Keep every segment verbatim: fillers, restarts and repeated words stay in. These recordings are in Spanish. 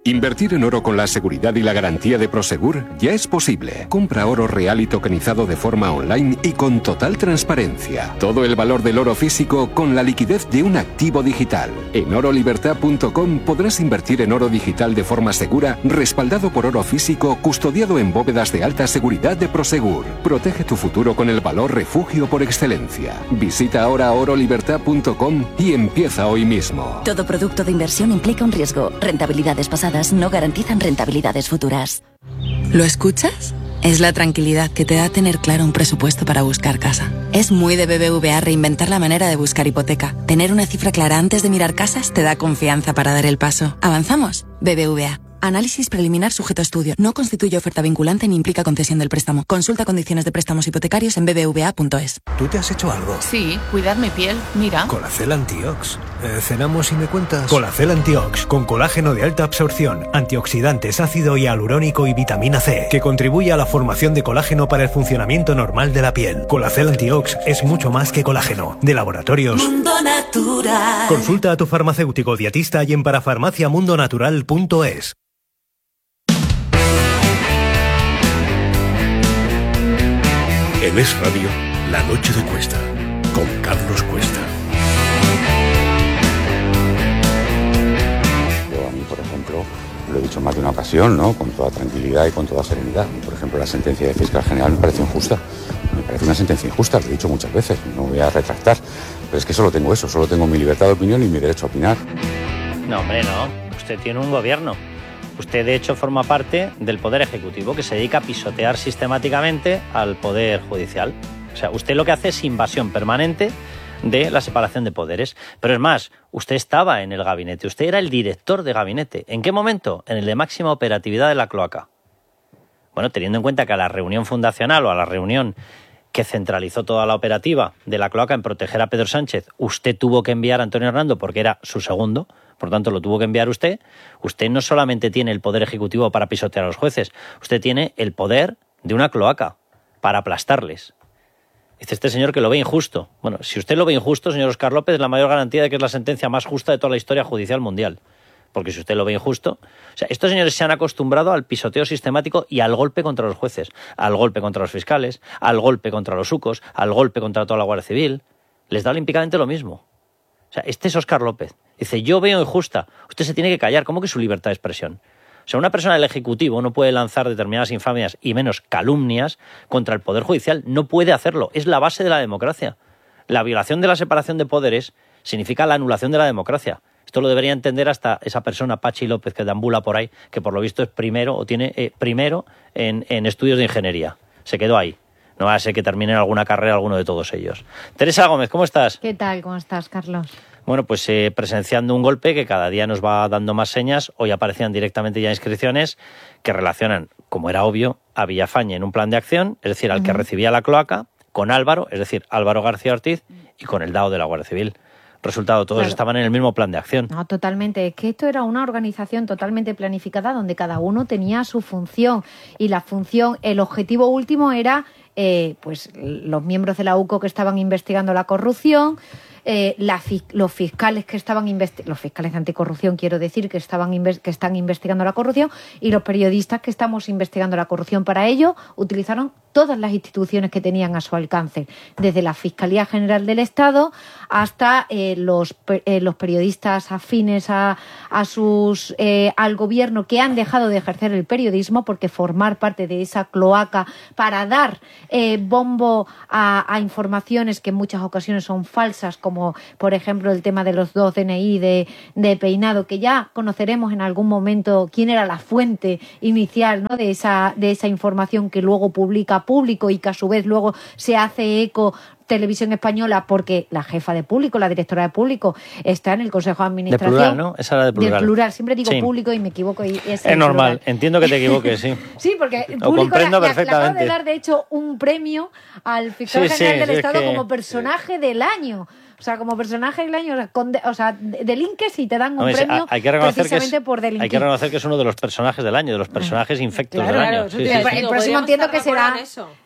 Invertir en oro con la seguridad y la garantía de Prosegur ya es posible. Compra oro real y tokenizado de forma online y con total transparencia. Todo el valor del oro físico con la liquidez de un activo digital. En oro libertad punto com podrás invertir en oro digital de forma segura, respaldado por oro físico, custodiado en bóvedas de alta seguridad de Prosegur. Protege tu futuro con el valor refugio por excelencia. Visita ahora oro libertad punto com y empieza hoy mismo. Todo producto de inversión implica un riesgo. Rentabilidades pasadas no garantizan rentabilidades futuras. ¿Lo escuchas? Es la tranquilidad que te da tener claro un presupuesto para buscar casa. Es muy de B B V A reinventar la manera de buscar hipoteca. Tener una cifra clara antes de mirar casas te da confianza para dar el paso. ¿Avanzamos? B B V A. Análisis preliminar sujeto a estudio. No constituye oferta vinculante ni implica concesión del préstamo. Consulta condiciones de préstamos hipotecarios en b b v a punto es. ¿Tú te has hecho algo? Sí, cuidar mi piel. Mira. Colacel Antiox. Eh, ¿Cenamos y me cuentas? Colacel Antiox, con colágeno de alta absorción, antioxidantes, ácido hialurónico y vitamina C, que contribuye a la formación de colágeno para el funcionamiento normal de la piel. Colacel Antiox es mucho más que colágeno. De Laboratorios Mundo Natural. Consulta a tu farmacéutico dietista y en parafarmacia mundo natural punto es. En Es Radio, La Noche de Cuesta, con Carlos Cuesta. Yo a mí, por ejemplo, lo he dicho más de una ocasión, ¿no? Con toda tranquilidad y con toda serenidad. Por ejemplo, la sentencia de Fiscal General me parece injusta. Me parece una sentencia injusta, lo he dicho muchas veces, no voy a retractar. Pero es que solo tengo eso, solo tengo mi libertad de opinión y mi derecho a opinar. No, hombre, no. Usted tiene un gobierno. Usted, de hecho, forma parte del Poder Ejecutivo que se dedica a pisotear sistemáticamente al Poder Judicial. O sea, usted lo que hace es invasión permanente de la separación de poderes. Pero es más, usted estaba en el gabinete, usted era el director de gabinete. ¿En qué momento? En el de máxima operatividad de la cloaca. Bueno, teniendo en cuenta que a la reunión fundacional o a la reunión que centralizó toda la operativa de la cloaca en proteger a Pedro Sánchez, usted tuvo que enviar a Antonio Hernando porque era su segundo, por tanto lo tuvo que enviar usted. Usted no solamente tiene el poder ejecutivo para pisotear a los jueces, usted tiene el poder de una cloaca para aplastarles. Dice este señor que lo ve injusto. Bueno, si usted lo ve injusto, señor Óscar López, es la mayor garantía de que es la sentencia más justa de toda la historia judicial mundial. Porque si usted lo ve injusto... O sea, estos señores se han acostumbrado al pisoteo sistemático y al golpe contra los jueces, al golpe contra los fiscales, al golpe contra los sucos, al golpe contra toda la Guardia Civil. Les da olímpicamente lo mismo. O sea, este es Óscar López. Dice, yo veo injusta. Usted se tiene que callar. ¿Cómo que su libertad de expresión? O sea, una persona del Ejecutivo no puede lanzar determinadas infamias y menos calumnias contra el Poder Judicial. No puede hacerlo. Es la base de la democracia. La violación de la separación de poderes significa la anulación de la democracia. Esto lo debería entender hasta esa persona, Pachi López, que deambula por ahí, que por lo visto es primero o tiene eh, primero en, en estudios de ingeniería. Se quedó ahí. No va a ser que termine en alguna carrera alguno de todos ellos. Teresa Gómez, ¿cómo estás? ¿Qué tal? ¿Cómo estás, Carlos? Bueno, pues eh, presenciando un golpe que cada día nos va dando más señas. Hoy aparecían directamente ya inscripciones que relacionan, como era obvio, a Villafañe en un plan de acción, es decir, al uh-huh. que recibía la cloaca, con Álvaro, es decir, Álvaro García Ortiz, y con el D A O de la Guardia Civil. Resultado, todos claro. estaban en el mismo plan de acción. No, totalmente. Es que esto era una organización totalmente planificada donde cada uno tenía su función. Y la función, el objetivo último era eh, pues los miembros de la U C O que estaban investigando la corrupción, eh, la, los fiscales que estaban investi- los fiscales de anticorrupción, quiero decir, que estaban inves- que están investigando la corrupción, y los periodistas que estamos investigando la corrupción. Para ello utilizaron todas las instituciones que tenían a su alcance, desde la Fiscalía General del Estado hasta eh, los, eh, los periodistas afines a, a sus eh, al gobierno que han dejado de ejercer el periodismo porque formar parte de esa cloaca para dar eh, bombo a, a informaciones que en muchas ocasiones son falsas, como por ejemplo el tema de los dos D N I de, de Peinado, que ya conoceremos en algún momento quién era la fuente inicial, ¿no?, de esa, de esa información que luego publica Público y que a su vez luego se hace eco Televisión Española, porque la jefa de Público, la directora de Público, está en el Consejo de Administración. De plural, ¿no? Esa era de plural. De plural. Siempre digo sí. Público y me equivoco. Y es es normal. Plural. Entiendo que te equivoques, sí. Sí, porque Lo Público comprendo le, perfectamente. le acaba de dar, de hecho, un premio al fiscal sí, general sí, del sí, Estado es que... como personaje del año. O sea, como personaje del año, o sea, delinques y te dan un Hombre, premio hay que reconocer precisamente que es, por delinquir. Hay que reconocer que es uno de los personajes del año, de los personajes infectos claro, del año. Claro, sí, sí, el, sí. el próximo entiendo que será,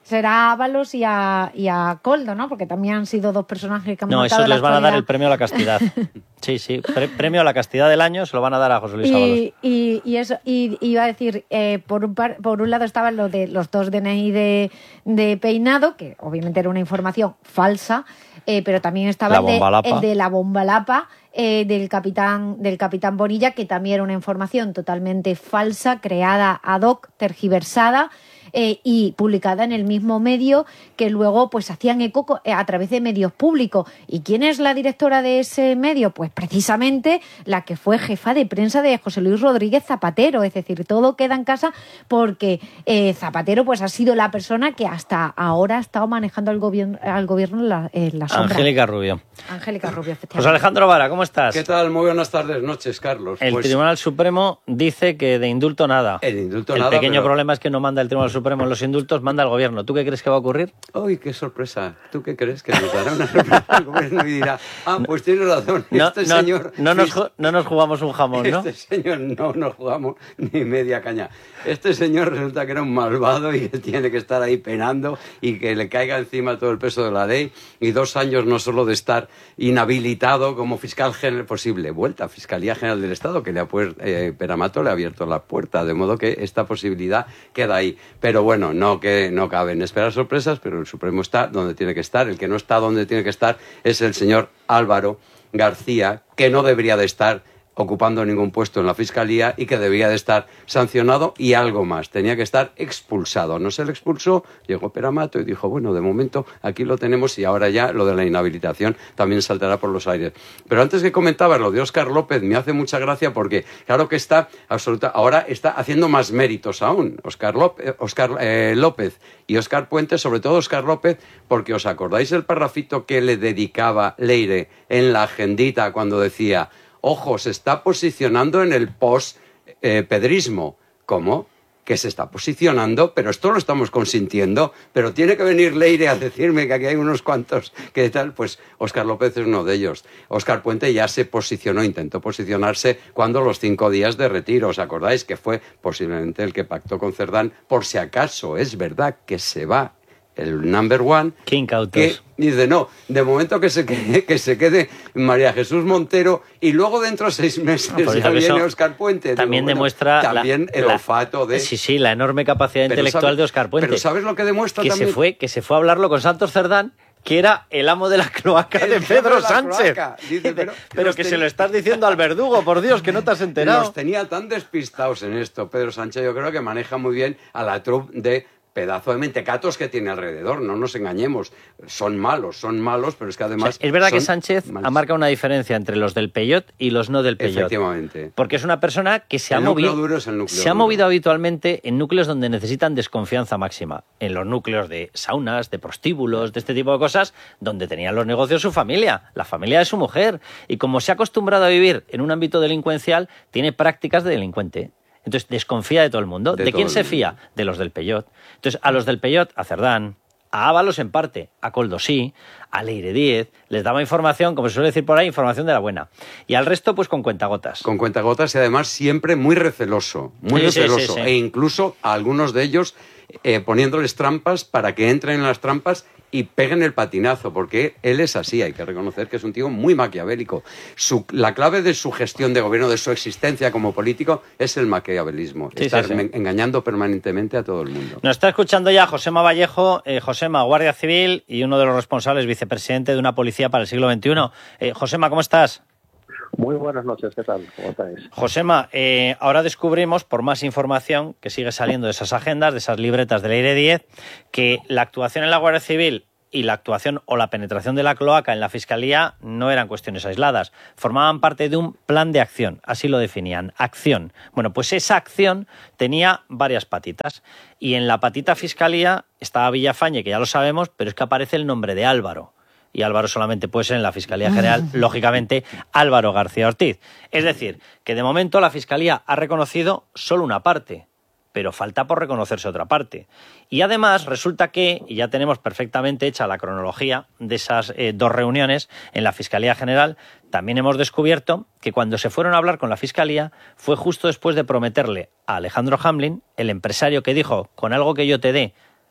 será a Ábalos y a, y a Koldo, ¿no? Porque también han sido dos personajes que han No, marcado esos la les van a dar actualidad. el premio a la castidad. Sí, sí, pre- premio a la castidad del año se lo van a dar a José Luis Ábalos. Y, y, y eso, y, y iba a decir, eh, por, un par, por un lado estaban los de los dos D N I de, de Peinado, que obviamente era una información falsa, eh, pero también estaba La el de, bomba lapa. el de la bomba lapa eh, del capitán del capitán Bonilla, que también era una información totalmente falsa, creada ad hoc, tergiversada. Eh, y publicada en el mismo medio, que luego pues hacían eco co- eh, a través de medios públicos. ¿Y quién es la directora de ese medio? Pues precisamente la que fue jefa de prensa de José Luis Rodríguez Zapatero. Es decir, todo queda en casa porque eh, Zapatero pues ha sido la persona que hasta ahora ha estado manejando al gobierno, al gobierno en la, en la sombra. Angélica Rubio. Angélica Rubio, efectivamente. José Alejandro Vara, ¿cómo estás? ¿Qué tal? Muy buenas tardes, noches, Carlos. El Pues, Tribunal Supremo dice que de indulto nada. El indulto El nada, pequeño pero- problema es que no manda el Tribunal Supremo en los indultos, manda el Gobierno. ¿Tú qué crees que va a ocurrir? ¡Uy, qué sorpresa! ¿Tú qué crees? Que nos dará una sorpresa el gobierno y dirá, ah, pues tienes razón, No, este no, señor... no, nos, ju- no nos jugamos un jamón, ¿no? Este señor no nos jugamos ni media caña. Este señor resulta que era un malvado y que tiene que estar ahí penando y que le caiga encima todo el peso de la ley y dos años no solo de estar inhabilitado como fiscal general, posible vuelta a Fiscalía General del Estado, que le ha puesto, eh, Peramato le ha abierto la puerta, de modo que esta posibilidad queda ahí. Pero bueno, no, que, no caben esperar sorpresas, pero el Supremo está donde tiene que estar. El que no está donde tiene que estar es el señor Álvaro García, que no debería de estar ocupando ningún puesto en la Fiscalía y que debía de estar sancionado y algo más. Tenía que estar expulsado. No se le expulsó, llegó Peramato y dijo, bueno, de momento aquí lo tenemos y ahora ya lo de la inhabilitación también saltará por los aires. Pero antes que comentabas lo de Óscar López, me hace mucha gracia porque claro que está absoluta, ahora está haciendo más méritos aún. Óscar López, Óscar, eh, López y Óscar Puente, sobre todo Óscar López, porque os acordáis el parrafito que le dedicaba Leire en la agendita cuando decía, ojo, se está posicionando en el post-pedrismo. ¿Cómo? Que se está posicionando, pero esto lo estamos consintiendo, pero tiene que venir Leire a decirme que aquí hay unos cuantos que tal, pues Óscar López es uno de ellos. Óscar Puente ya se posicionó, intentó posicionarse cuando los cinco días de retiro, ¿os acordáis? Que fue posiblemente el que pactó con Cerdán, por si acaso es verdad que se va el number one, Qué incautos. que dice, no, de momento que se quede, que se quede María Jesús Montero y luego dentro de seis meses No, por ya eso que viene eso Óscar Puente. También Digo, bueno, demuestra también la, el la- olfato de... Sí, sí, la enorme capacidad Pero intelectual ¿sabes- de Óscar Puente. Pero ¿sabes lo que demuestra que también? se fue que se fue a hablarlo con Santos Cerdán, que era el amo de la cloaca El de jefe Pedro de la Sánchez. cloaca. Dice, pero- pero los que ten- se lo estás diciendo al verdugo, por Dios, que no te has enterado. Los tenía tan despistados en esto. Pedro Sánchez yo creo que maneja muy bien a la troupe de pedazo de mentecatos que tiene alrededor, no nos engañemos. Son malos, son malos, pero es que O además... sea, es verdad que son Sánchez malos. ha marcado una diferencia entre los del Peyot y los no del Peyot. Efectivamente. Porque es una persona que se El ha núcleo movido, duro es el núcleo se ha duro. movido habitualmente en núcleos donde necesitan desconfianza máxima. En los núcleos de saunas, de prostíbulos, de este tipo de cosas, donde tenían los negocios su familia, la familia de su mujer. Y como se ha acostumbrado a vivir en un ámbito delincuencial, tiene prácticas de delincuente. Entonces desconfía de todo el mundo. De ¿De, todo quién el se mundo. fía? De los del Peyot. Entonces a los del Peyot, a Cerdán, a Ábalos en parte, a Koldo sí, a Leire Díez, les daba información, como se suele decir por ahí, información de la buena. Y al resto, pues con cuentagotas. Con cuentagotas y además siempre muy receloso, muy Sí, sí, receloso. sí, sí. E incluso a algunos de ellos eh, poniéndoles trampas para que entren en las trampas y peguen el patinazo, porque él es así, hay que reconocer que es un tío muy maquiavélico. Su, la clave de su gestión de gobierno, de su existencia como político, es el maquiavelismo, Sí, estar sí, sí. me- engañando permanentemente a todo el mundo. Nos está escuchando ya Josema Vallejo, eh, Josema, Guardia Civil y uno de los responsables, vicepresidente de una policía para el siglo veintiuno. Eh, Josema, ¿cómo estás? Muy buenas noches, ¿qué tal? ¿Cómo estáis? Josema, eh, ahora descubrimos, por más información que sigue saliendo de esas agendas, de esas libretas de Leire Díez, que la actuación en la Guardia Civil y la actuación o la penetración de la cloaca en la Fiscalía no eran cuestiones aisladas, formaban parte de un plan de acción, así lo definían, acción. Bueno, pues esa acción tenía varias patitas y en la patita Fiscalía estaba Villafañe, que ya lo sabemos, pero es que aparece el nombre de Álvaro. Y Álvaro solamente puede ser en la Fiscalía General, lógicamente, Álvaro García Ortiz. Es decir, que de momento la Fiscalía ha reconocido solo una parte, pero falta por reconocerse otra parte. Y además resulta que, y ya tenemos perfectamente hecha la cronología de esas eh, dos reuniones en la Fiscalía General, también hemos descubierto que cuando se fueron a hablar con la Fiscalía fue justo después de prometerle a Alejandro Hamlin, el empresario que dijo, con algo que yo te dé,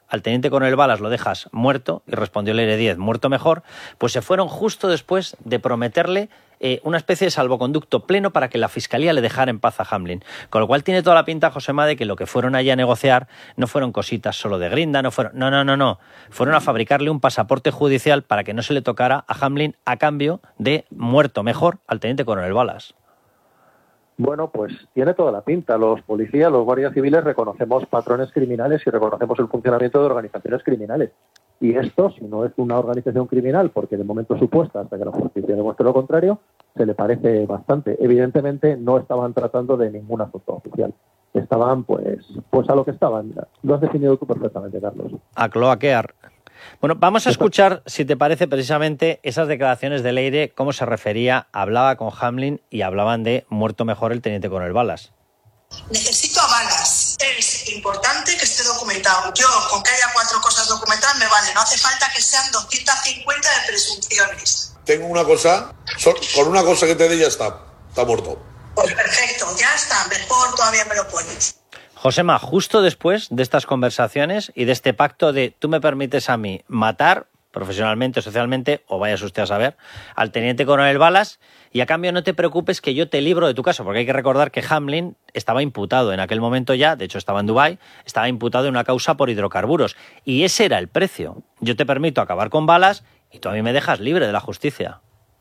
al teniente coronel Balas lo dejas muerto, y respondió el R diez, muerto mejor, pues se fueron justo después de prometerle eh, una especie de salvoconducto pleno para que la Fiscalía le dejara en paz a Hamlin. Con lo cual tiene toda la pinta, Josema, de que lo que fueron allí a negociar no fueron cositas solo de grinda, no fueron, no, no, no, no, fueron a fabricarle un pasaporte judicial para que no se le tocara a Hamlin a cambio de muerto mejor al teniente coronel Balas. Bueno, pues tiene toda la pinta. Los policías, los guardias civiles reconocemos patrones criminales y reconocemos el funcionamiento de organizaciones criminales. Y esto, si no es una organización criminal, porque de momento supuesta, hasta que la justicia demuestre lo contrario, se le parece bastante. Evidentemente no estaban tratando de ningún asunto oficial. Estaban, pues, pues a lo que estaban. Lo has definido tú perfectamente, Carlos. A cloaquear. Bueno, vamos a escuchar, si te parece, precisamente esas declaraciones de Leire, cómo se refería, hablaba con Hamlin y hablaban de muerto mejor el teniente coronel Balas. Necesito a Balas. Es importante que esté documentado. Yo, con que haya cuatro cosas documentadas, me vale. No hace falta que sean doscientas cincuenta de presunciones. Tengo una cosa, con una cosa que te dé ya está, está muerto. Pues perfecto, ya está, mejor todavía me lo pones. Josema, justo después de estas conversaciones y de este pacto de tú me permites a mí matar, profesionalmente o socialmente, o vayas usted a saber, al teniente coronel Balas, y a cambio no te preocupes que yo te libro de tu caso, porque hay que recordar que Hamlin estaba imputado en aquel momento ya, de hecho estaba en Dubái, estaba imputado en una causa por hidrocarburos, y ese era el precio. Yo te permito acabar con Balas y tú a mí me dejas libre de la justicia.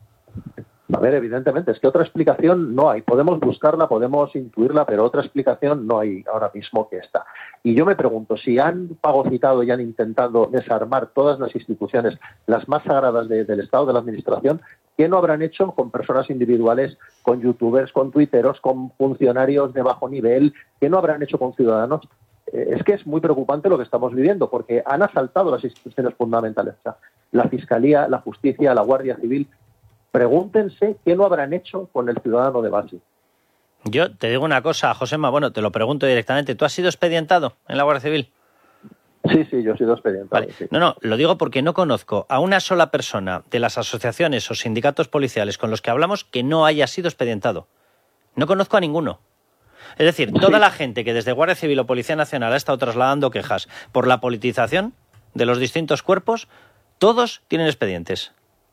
A ver, evidentemente, es que otra explicación no hay. Podemos buscarla, podemos intuirla, pero otra explicación no hay ahora mismo que esta. Y yo me pregunto, si han fagocitado y han intentado desarmar todas las instituciones, las más sagradas de, del Estado, de la Administración, ¿qué no habrán hecho con personas individuales, con youtubers, con tuiteros, con funcionarios de bajo nivel? ¿Qué no habrán hecho con ciudadanos? Eh, es que es muy preocupante lo que estamos viviendo, porque han asaltado las instituciones fundamentales. O sea, la Fiscalía, la Justicia, la Guardia Civil. Pregúntense qué no habrán hecho con el ciudadano de base. Yo te digo una cosa, Josema, bueno, te lo pregunto directamente. ¿Tú has sido expedientado en la Guardia Civil? Sí, sí, yo he sido expedientado. Vale. Sí. No, no, lo digo porque no conozco a una sola persona de las asociaciones o sindicatos policiales con los que hablamos que no haya sido expedientado. No conozco a ninguno. Es decir, toda sí. La gente que desde Guardia Civil o Policía Nacional ha estado trasladando quejas por la politización de los distintos cuerpos, todos tienen expedientes.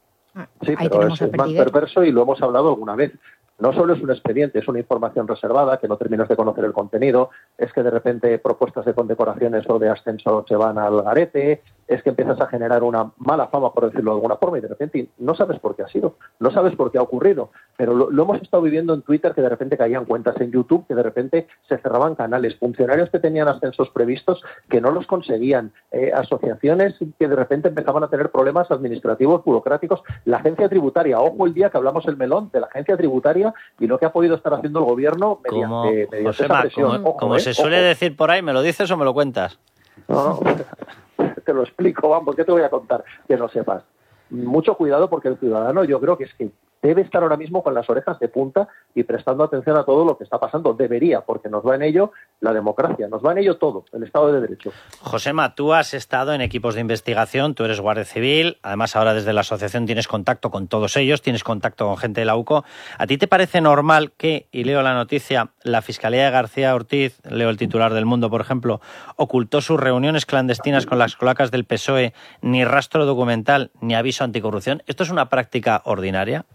Sí, pero es, es más perverso y lo hemos hablado alguna vez. No solo es un expediente, es una información reservada que no terminas de conocer el contenido, es que de repente propuestas de condecoraciones o de ascenso se van al garete, es que empiezas a generar una mala fama, por decirlo de alguna forma, y de repente no sabes por qué ha sido, no sabes por qué ha ocurrido, pero lo, lo hemos estado viviendo en Twitter, que de repente caían cuentas en YouTube, que de repente se cerraban canales, funcionarios que tenían ascensos previstos que no los conseguían, eh, asociaciones que de repente empezaban a tener problemas administrativos, burocráticos, la agencia tributaria, ojo el día que hablamos el melón de la agencia tributaria y lo que ha podido estar haciendo el gobierno mediante, como, mediante Josema, esa presión. Como, ojo, como eh, se suele ojo. decir por ahí, ¿me lo dices o me lo cuentas? No, no, te lo explico, vamos, ¿qué te voy a contar que no sepas? Mucho cuidado porque el ciudadano yo creo que es que debe estar ahora mismo con las orejas de punta y prestando atención a todo lo que está pasando. Debería, porque nos va en ello la democracia, nos va en ello todo, el Estado de Derecho. Josema, tú has estado en equipos de investigación, tú eres guardia civil, además ahora desde la asociación tienes contacto con todos ellos, tienes contacto con gente de la U C O. ¿A ti te parece normal que, y leo la noticia, la Fiscalía de García Ortiz, leo el titular del Mundo, por ejemplo, ocultó sus reuniones clandestinas con las cloacas del P S O E, ni rastro documental, ni aviso anticorrupción? ¿Esto es una práctica ordinaria?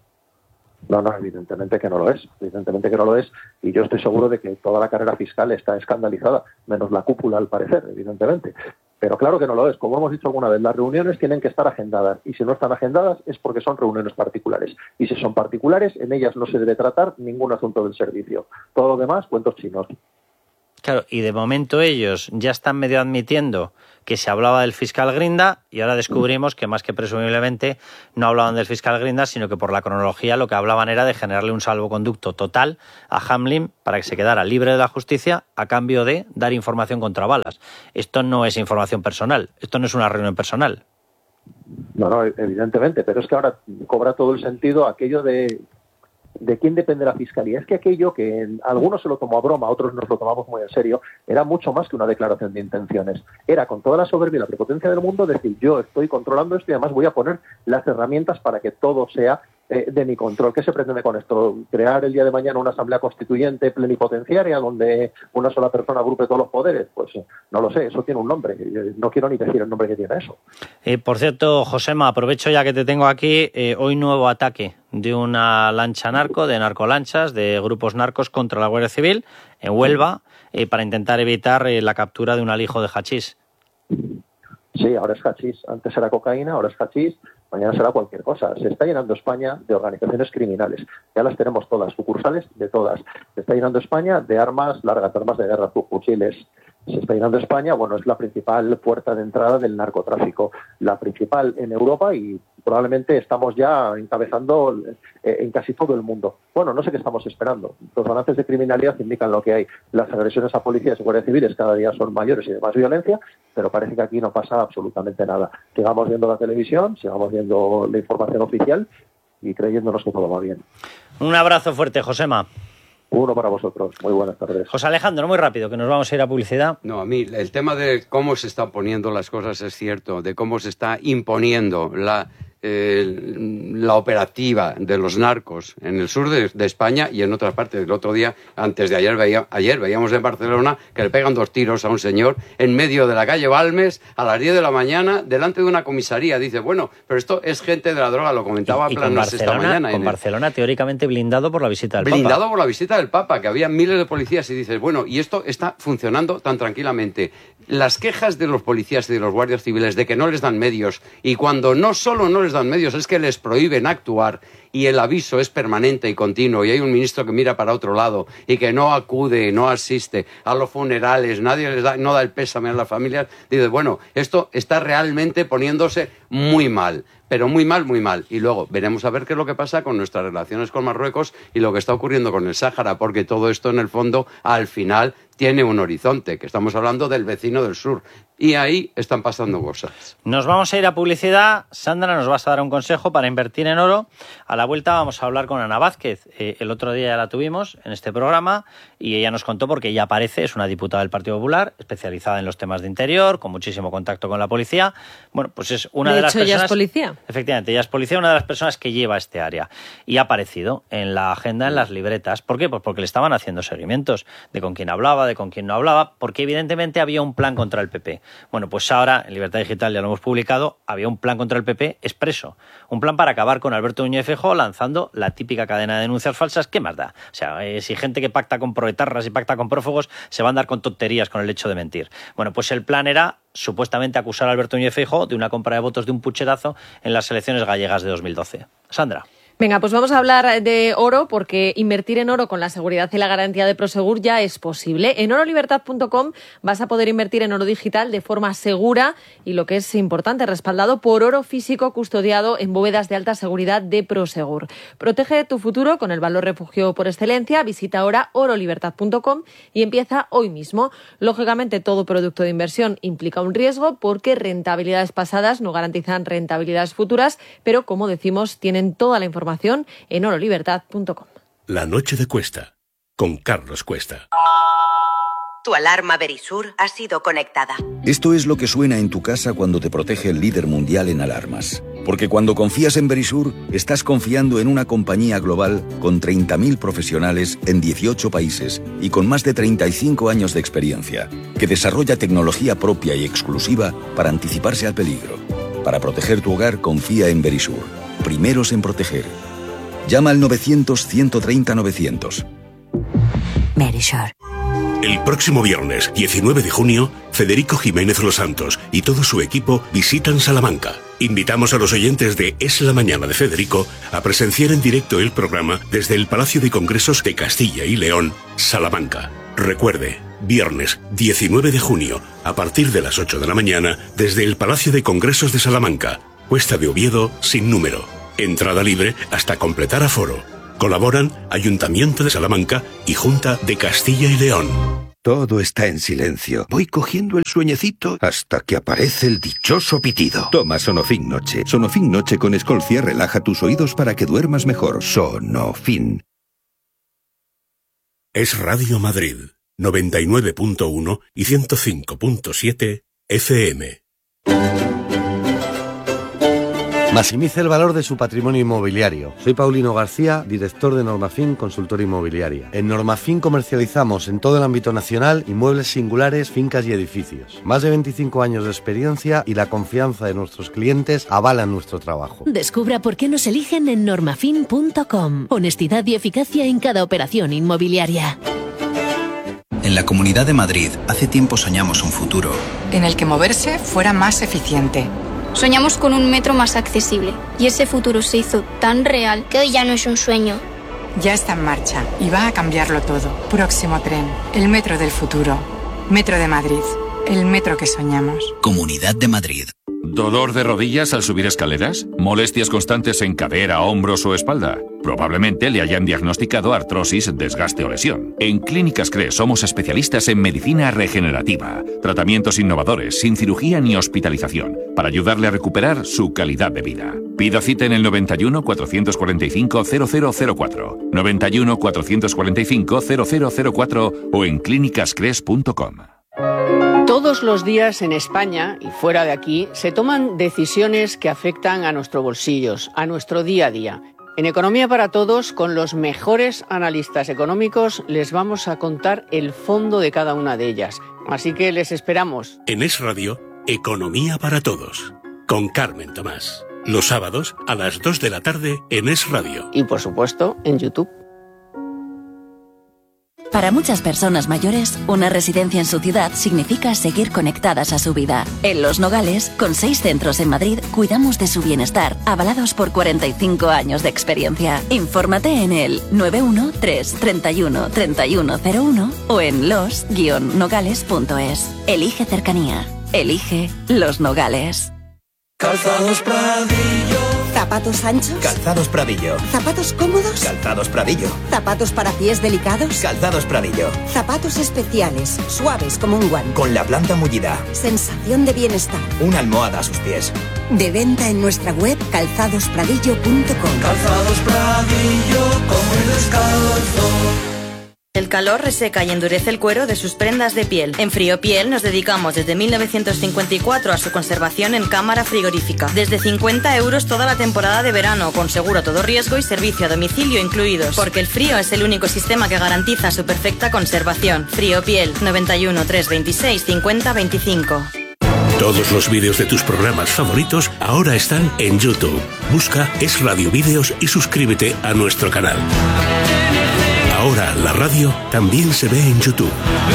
No, no, evidentemente que no lo es, evidentemente que no lo es, y yo estoy seguro de que toda la carrera fiscal está escandalizada, menos la cúpula al parecer, evidentemente. Pero claro que no lo es, como hemos dicho alguna vez, las reuniones tienen que estar agendadas, y si no están agendadas es porque son reuniones particulares, y si son particulares, en ellas no se debe tratar ningún asunto del servicio. Todo lo demás, cuentos chinos. Claro, y de momento ellos ya están medio admitiendo que se hablaba del fiscal Grinda y ahora descubrimos que más que presumiblemente no hablaban del fiscal Grinda, sino que por la cronología lo que hablaban era de generarle un salvoconducto total a Hamlin para que se quedara libre de la justicia a cambio de dar información contra Balas. Esto no es información personal, esto no es una reunión personal. No, no, evidentemente, pero es que ahora cobra todo el sentido aquello de... ¿De quién depende la Fiscalía? Es que aquello que algunos se lo tomó a broma, otros nos lo tomamos muy en serio, era mucho más que una declaración de intenciones. Era con toda la soberbia y la prepotencia del mundo decir yo estoy controlando esto y además voy a poner las herramientas para que todo sea eh, de mi control. ¿Qué se pretende con esto? ¿Crear el día de mañana una asamblea constituyente plenipotenciaria donde una sola persona agrupe todos los poderes? Pues no lo sé, eso tiene un nombre. No quiero ni decir el nombre que tiene eso. Eh, por cierto, Josema, aprovecho ya que te tengo aquí, eh, hoy nuevo ataque de una lancha narco, de narcolanchas, de grupos narcos contra la Guardia Civil en Huelva, eh, para intentar evitar eh, la captura de un alijo de hachís. Sí, ahora es hachís. Antes era cocaína, ahora es hachís. Mañana será cualquier cosa. Se está llenando España de organizaciones criminales. Ya las tenemos todas, sucursales de todas. Se está llenando España de armas largas, armas de guerra, fusiles. Se está llenando España, bueno, es la principal puerta de entrada del narcotráfico. La principal en Europa y probablemente estamos ya encabezando en casi todo el mundo. Bueno, no sé qué estamos esperando. Los balances de criminalidad indican lo que hay. Las agresiones a policías y guardias civiles cada día son mayores y de más violencia, pero parece que aquí no pasa absolutamente nada. Sigamos viendo la televisión, sigamos viendo la información oficial y creyéndonos que todo va bien. Un abrazo fuerte, Josema. Uno para vosotros. Muy buenas tardes. José Alejandro, muy rápido, que nos vamos a ir a publicidad. No, a mí el tema de cómo se están poniendo las cosas es cierto, de cómo se está imponiendo la... Eh, la operativa de los narcos en el sur de, de España y en otras partes. El otro día, antes de ayer, veía, ayer veíamos en Barcelona que le pegan dos tiros a un señor en medio de la calle Balmes a las diez de la mañana delante de una comisaría. Dice, bueno, pero esto es gente de la droga, lo comentaba y, y Planas esta mañana. Con en Barcelona el... teóricamente blindado por la visita del blindado Papa. Blindado por la visita del Papa, que había miles de policías y dices, bueno, y esto está funcionando tan tranquilamente. Las quejas de los policías y de los guardias civiles de que no les dan medios y cuando no solo no les dan medios es que les prohíben actuar y el aviso es permanente y continuo y hay un ministro que mira para otro lado y que no acude, no asiste a los funerales, nadie les da, no da el pésame a las familias, dices, bueno, esto está realmente poniéndose muy mal. Pero muy mal, muy mal. Y luego veremos a ver qué es lo que pasa con nuestras relaciones con Marruecos y lo que está ocurriendo con el Sáhara, porque todo esto en el fondo, al final, tiene un horizonte, que estamos hablando del vecino del sur. Y ahí están pasando cosas. Nos vamos a ir a publicidad. Sandra, nos vas a dar un consejo para invertir en oro. A la vuelta vamos a hablar con Ana Vázquez. Eh, el otro día ya la tuvimos en este programa y ella nos contó porque ella aparece, es una diputada del Partido Popular, especializada en los temas de interior, con muchísimo contacto con la policía. Bueno, pues es una de, de las hecho, personas... ella es policía. Efectivamente, ella es policía, una de las personas que lleva este área. Y ha aparecido en la agenda, en las libretas. ¿Por qué? Pues porque le estaban haciendo seguimientos de con quién hablaba, de con quién no hablaba, porque evidentemente había un plan contra el P P. Bueno, pues ahora, en Libertad Digital ya lo hemos publicado, había un plan contra el P P expreso. Un plan para acabar con Alberto Núñez Feijóo lanzando la típica cadena de denuncias falsas. ¿Qué más da? O sea, eh, si gente que pacta con proetarras y pacta con prófugos se va a andar con tonterías con el hecho de mentir. Bueno, pues el plan era supuestamente acusar a Alberto Núñez Feijóo de una compra de votos de un pucherazo en las elecciones gallegas de dos mil doce. Sandra. Venga, pues vamos a hablar de oro porque invertir en oro con la seguridad y la garantía de Prosegur ya es posible. En oro libertad punto com vas a poder invertir en oro digital de forma segura y, lo que es importante, respaldado por oro físico custodiado en bóvedas de alta seguridad de Prosegur. Protege tu futuro con el valor refugio por excelencia. Visita ahora oro libertad punto com y empieza hoy mismo. Lógicamente, todo producto de inversión implica un riesgo porque rentabilidades pasadas no garantizan rentabilidades futuras, pero, como decimos, tienen toda la información en oro libertad punto com. La noche de Cuesta, con Carlos Cuesta. Tu alarma Verisur ha sido conectada. Esto es lo que suena en tu casa cuando te protege el líder mundial en alarmas. Porque cuando confías en Verisur, estás confiando en una compañía global con treinta mil profesionales en dieciocho países y con más de treinta y cinco años de experiencia, que desarrolla tecnología propia y exclusiva para anticiparse al peligro. Para proteger tu hogar, confía en Verisur. Primeros en proteger. Llama al novecientos, ciento treinta, novecientos. Verisur. El próximo viernes, diecinueve de junio, Federico Jiménez Los Santos y todo su equipo visitan Salamanca. Invitamos a los oyentes de Es la Mañana de Federico a presenciar en directo el programa desde el Palacio de Congresos de Castilla y León, Salamanca. Recuerde, viernes diecinueve de junio, a partir de las ocho de la mañana, desde el Palacio de Congresos de Salamanca. Cuesta de Oviedo sin número. Entrada libre hasta completar aforo. Colaboran Ayuntamiento de Salamanca y Junta de Castilla y León. Todo está en silencio. Voy cogiendo el sueñecito hasta que aparece el dichoso pitido. Toma Sonofin Noche. Sonofin Noche con Escolcia relaja tus oídos para que duermas mejor. Sonofin. Es Radio Madrid, noventa y nueve punto uno y ciento cinco punto siete F M. Maximice el valor de su patrimonio inmobiliario. Soy Paulino García, director de Normafin Consultora Inmobiliaria. En Normafin comercializamos en todo el ámbito nacional inmuebles singulares, fincas y edificios. Más de veinticinco años de experiencia y la confianza de nuestros clientes avalan nuestro trabajo. Descubra por qué nos eligen en normafin punto com. Honestidad y eficacia en cada operación inmobiliaria. En la Comunidad de Madrid, hace tiempo soñamos un futuro en el que moverse fuera más eficiente. Soñamos con un metro más accesible y ese futuro se hizo tan real que hoy ya no es un sueño. Ya está en marcha y va a cambiarlo todo. Próximo tren, el metro del futuro. Metro de Madrid, el metro que soñamos. Comunidad de Madrid. ¿Dolor de rodillas al subir escaleras? ¿Molestias constantes en cadera, hombros o espalda? Probablemente le hayan diagnosticado artrosis, desgaste o lesión. En Clínicas Cres somos especialistas en medicina regenerativa. Tratamientos innovadores, sin cirugía ni hospitalización, para ayudarle a recuperar su calidad de vida. Pida cita en el noventa y uno, cuatrocientos cuarenta y cinco, cero cero cero cuatro, noventa y uno, cuatrocientos cuarenta y cinco, cero cero cero cuatro o en clínicas cres punto com. Todos los días en España y fuera de aquí se toman decisiones que afectan a nuestros bolsillos, a nuestro día a día. En Economía para Todos, con los mejores analistas económicos, les vamos a contar el fondo de cada una de ellas. Así que les esperamos. En Es Radio, Economía para Todos, con Carmen Tomás. Los sábados a las dos de la tarde en Es Radio. Y por supuesto, en YouTube. Para muchas personas mayores, una residencia en su ciudad significa seguir conectadas a su vida. En Los Nogales, con seis centros en Madrid, cuidamos de su bienestar, avalados por cuarenta y cinco años de experiencia. Infórmate en el nueve uno tres, treinta y uno, treinta y uno cero uno o en los guion nogales punto es. Elige cercanía. Elige Los Nogales. Calzados Pradillo. ¿Zapatos anchos? Calzados Pradillo. ¿Zapatos cómodos? Calzados Pradillo. ¿Zapatos para pies delicados? Calzados Pradillo. Zapatos especiales, suaves como un guante. Con la planta mullida. Sensación de bienestar. Una almohada a sus pies. De venta en nuestra web calzados pradillo punto com. Calzados Pradillo, como el descalzo. El calor reseca y endurece el cuero de sus prendas de piel. En Friopiel nos dedicamos desde mil novecientos cincuenta y cuatro a su conservación en cámara frigorífica. Desde cincuenta euros toda la temporada de verano, con seguro a todo riesgo y servicio a domicilio incluidos. Porque el frío es el único sistema que garantiza su perfecta conservación. Friopiel, noventa y uno, trescientos veintiséis, cincuenta veinticinco. Todos los vídeos de tus programas favoritos ahora están en YouTube. Busca Es Radio Vídeos y suscríbete a nuestro canal. Ahora la radio también se ve en YouTube.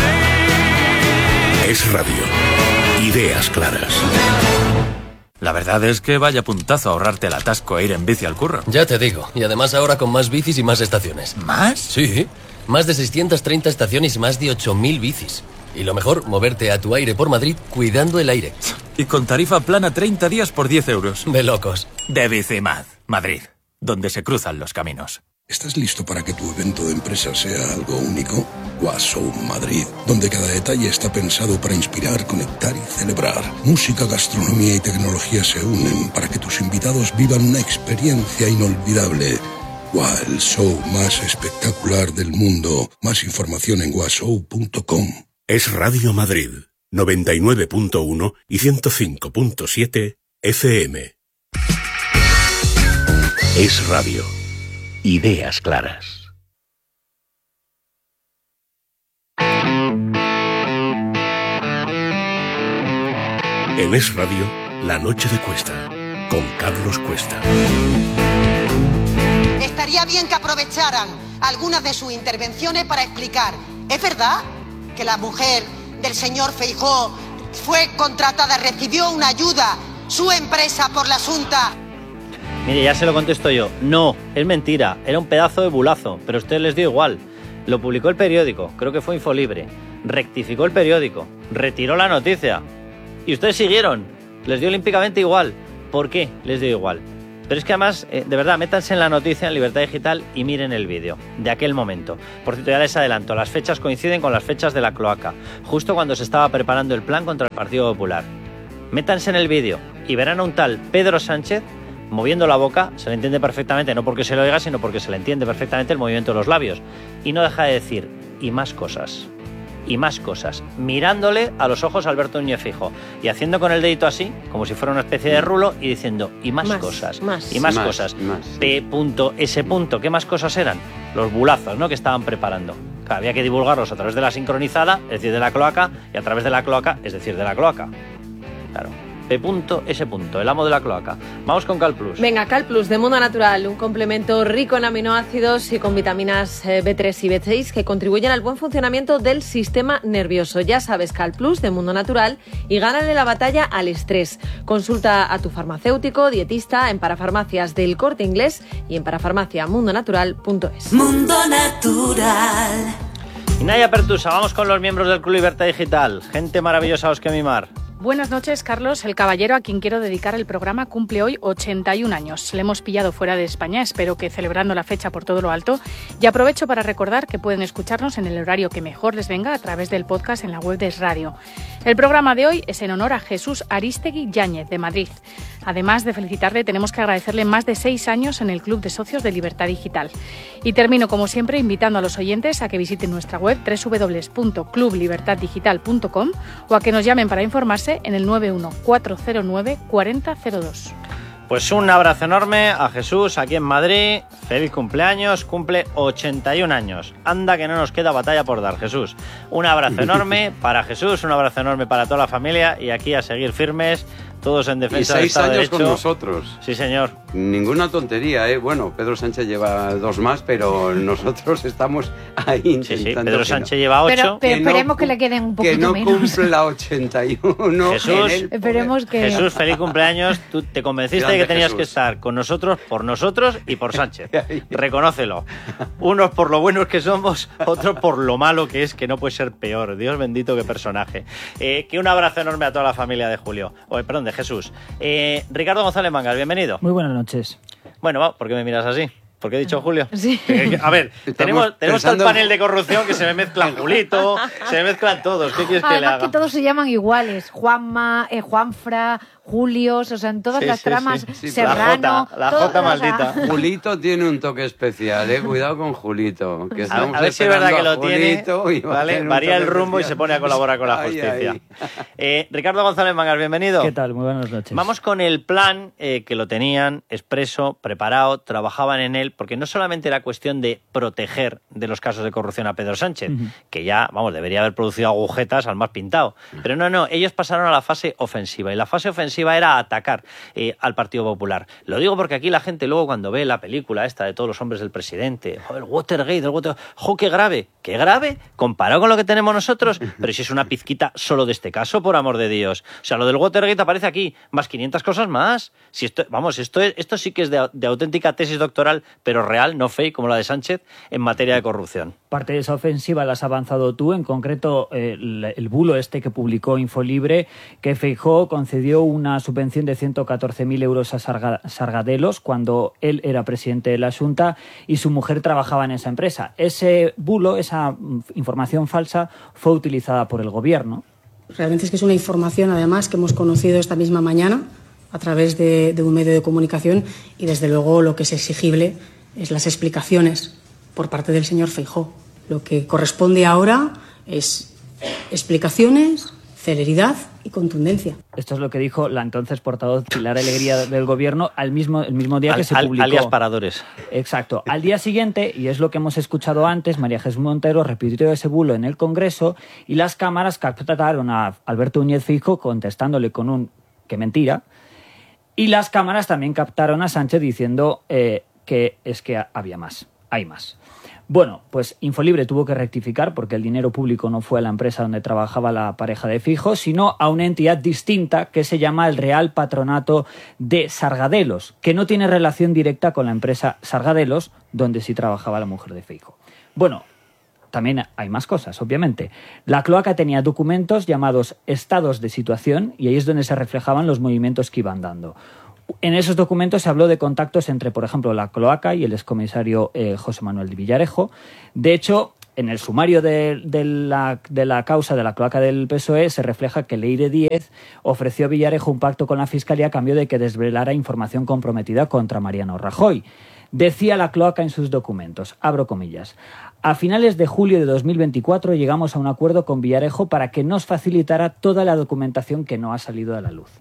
Es Radio. Ideas claras. La verdad es que vaya puntazo ahorrarte el atasco e ir en bici al curro. Ya te digo. Y además ahora con más bicis y más estaciones. ¿Más? Sí. Más de seiscientas treinta estaciones y más de ocho mil bicis. Y lo mejor, moverte a tu aire por Madrid cuidando el aire. Y con tarifa plana treinta días por diez euros. De locos. De Bicimad, Madrid, donde se cruzan los caminos. ¿Estás listo para que tu evento de empresa sea algo único? Washow Madrid, donde cada detalle está pensado para inspirar, conectar y celebrar. Música, gastronomía y tecnología se unen para que tus invitados vivan una experiencia inolvidable. Wow, el show más espectacular del mundo. Más información en washow punto com. Es Radio Madrid, noventa y nueve punto uno y ciento cinco punto siete F M. Es Radio. Ideas claras. En Es Radio, La Noche de Cuesta, con Carlos Cuesta. Estaría bien que aprovecharan algunas de sus intervenciones para explicar, ¿es verdad que la mujer del señor Feijóo fue contratada, recibió una ayuda, su empresa, por la Junta? Mire, ya se lo contesto yo. No, es mentira. Era un pedazo de bulazo, pero a ustedes les dio igual. Lo publicó el periódico, creo que fue Infolibre. Rectificó el periódico, retiró la noticia. Y ustedes siguieron. Les dio olímpicamente igual. ¿Por qué les dio igual? Pero es que además, eh, de verdad, métanse en la noticia en Libertad Digital y miren el vídeo de aquel momento. Por cierto, ya les adelanto, las fechas coinciden con las fechas de la cloaca, justo cuando se estaba preparando el plan contra el Partido Popular. Métanse en el vídeo y verán a un tal Pedro Sánchez moviendo la boca, se le entiende perfectamente, no porque se lo oiga, sino porque se le entiende perfectamente el movimiento de los labios. Y no deja de decir, y más cosas. y más cosas, mirándole a los ojos a Alberto Núñez Feijóo y haciendo con el dedito así, como si fuera una especie de rulo, y diciendo, y más, más cosas, más. y más, más cosas. Más. P. S. ¿Qué más cosas eran? Los bulazos, ¿no?, que estaban preparando. Claro, había que divulgarlos a través de la sincronizada, es decir, de la cloaca, y a través de la cloaca, es decir, de la cloaca. Claro. P. S. El amo de la cloaca. Vamos con Cal Plus. Venga, Cal Plus de Mundo Natural, un complemento rico en aminoácidos y con vitaminas B tres y B seis que contribuyen al buen funcionamiento del sistema nervioso. Ya sabes, Cal Plus de Mundo Natural, y gánale la batalla al estrés. Consulta a tu farmacéutico, dietista en Parafarmacias del Corte Inglés y en parafarmacia mundo natural punto es. Mundo Natural. Y Naya Pertusa, vamos con los miembros del Club Libertad Digital. Gente maravillosa a los que mimar. Buenas noches, Carlos. El caballero a quien quiero dedicar el programa cumple hoy ochenta y un años. Le hemos pillado fuera de España, espero que celebrando la fecha por todo lo alto. Y aprovecho para recordar que pueden escucharnos en el horario que mejor les venga a través del podcast en la web de Es Radio. El programa de hoy es en honor a Jesús Arístegui Yáñez, de Madrid. Además de felicitarle, tenemos que agradecerle más de seis años en el Club de Socios de Libertad Digital. Y termino, como siempre, invitando a los oyentes a que visiten nuestra web doble u doble u doble u punto club libertad digital punto com o a que nos llamen para informarse en el nueve uno cuatro cero nueve cuatro cero cero dos. Pues un abrazo enorme a Jesús aquí en Madrid. Feliz cumpleaños, cumple ochenta y un años. Anda que no nos queda batalla por dar, Jesús. Un abrazo enorme para Jesús, un abrazo enorme para toda la familia y aquí a seguir firmes, todos en defensa del Estado de Derecho. Y seis años con nosotros. Sí, señor. Ninguna tontería, ¿eh? Bueno, Pedro Sánchez lleva dos más, pero nosotros estamos ahí intentando. Sí, sí, Pedro Sánchez no. lleva ocho. Pero, pero esperemos no, que le queden un poquito menos. Que no cumpla ochenta y uno. Jesús, esperemos que... Jesús, feliz cumpleaños. Tú te convenciste Grande de que tenías Jesús. que estar con nosotros, por nosotros y por Sánchez. Reconócelo. Unos por lo buenos que somos, otros por lo malo que es, que no puede ser peor. Dios bendito, qué personaje. Eh, que un abrazo enorme a toda la familia de Julio. Oh, perdón, de Jesús. Eh, Ricardo González Mangas, bienvenido. Muy buenas noches. Bueno, ¿por qué me miras así? ¿Por qué he dicho Julio? Sí. Eh, a ver, tenemos, tenemos todo el panel de corrupción que se me mezclan Julito, se me mezclan todos. ¿Qué quieres que Además le haga? que todos se llaman iguales. Juanma, eh, Juanfra, Julios, o sea, en todas sí, las sí, tramas, sí. Sí, Serrano... La Jota, la Jota maldita. Julito tiene un toque especial, eh. Cuidado con Julito. Que a, a ver si es verdad que lo tiene, ¿vale? Varía el rumbo especial. Y se pone a colaborar con la justicia. Ay, ay. Eh, Ricardo González Mangas, bienvenido. ¿Qué tal? Muy buenas noches. Vamos con el plan eh, que lo tenían expreso, preparado, trabajaban en él, porque no solamente era cuestión de proteger de los casos de corrupción a Pedro Sánchez, uh-huh. que ya, vamos, debería haber producido agujetas al más pintado. Pero no, no, ellos pasaron a la fase ofensiva, y la fase ofensiva era atacar eh, al Partido Popular. Lo digo porque aquí la gente luego cuando ve la película esta de todos los hombres del presidente, oh, el Watergate, el Watergate, ¡jo, qué grave! ¡Qué grave! Comparado con lo que tenemos nosotros, pero si es una pizquita solo de este caso, por amor de Dios. O sea, lo del Watergate aparece aquí, más quinientas cosas más. Si esto, vamos, esto, es, esto sí que es de, de auténtica tesis doctoral, pero real, no fake, como la de Sánchez, en materia de corrupción. Parte de esa ofensiva la has avanzado tú, en concreto eh, el, el bulo este que publicó Infolibre, que Feijóo concedió una subvención de ciento catorce mil euros a Sarga, Sargadelos cuando él era presidente de la Xunta y su mujer trabajaba en esa empresa. Ese bulo, esa información falsa, fue utilizada por el gobierno. Realmente es que es una información, además, que hemos conocido esta misma mañana a través de, de un medio de comunicación y, desde luego, lo que es exigible es las explicaciones por parte del señor Feijóo. Lo que corresponde ahora es explicaciones, celeridad y contundencia. Esto es lo que dijo la entonces portavoz Pilar Alegría del Gobierno al mismo, el mismo día al, que se al, publicó. Alias Paradores. Exacto. Al día siguiente, y es lo que hemos escuchado antes, María Jesús Montero repitió ese bulo en el Congreso y las cámaras captaron a Alberto Núñez Feijóo contestándole con un «qué mentira», y las cámaras también captaron a Sánchez diciendo eh, que es que había más, hay más. Bueno, pues Infolibre tuvo que rectificar porque el dinero público no fue a la empresa donde trabajaba la pareja de Feijóo, sino a una entidad distinta que se llama el Real Patronato de Sargadelos, que no tiene relación directa con la empresa Sargadelos, donde sí trabajaba la mujer de Feijóo. Bueno, también hay más cosas, obviamente. La cloaca tenía documentos llamados estados de situación y ahí es donde se reflejaban los movimientos que iban dando. En esos documentos se habló de contactos entre, por ejemplo, la cloaca y el excomisario eh, José Manuel de Villarejo. De hecho, en el sumario de, de, la, de la causa de la cloaca del P S O E se refleja que Leire Díez ofreció a Villarejo un pacto con la Fiscalía a cambio de que desvelara información comprometida contra Mariano Rajoy. Decía la cloaca en sus documentos, abro comillas, A finales de julio de dos mil veinticuatro llegamos a un acuerdo con Villarejo para que nos facilitara toda la documentación que no ha salido a la luz.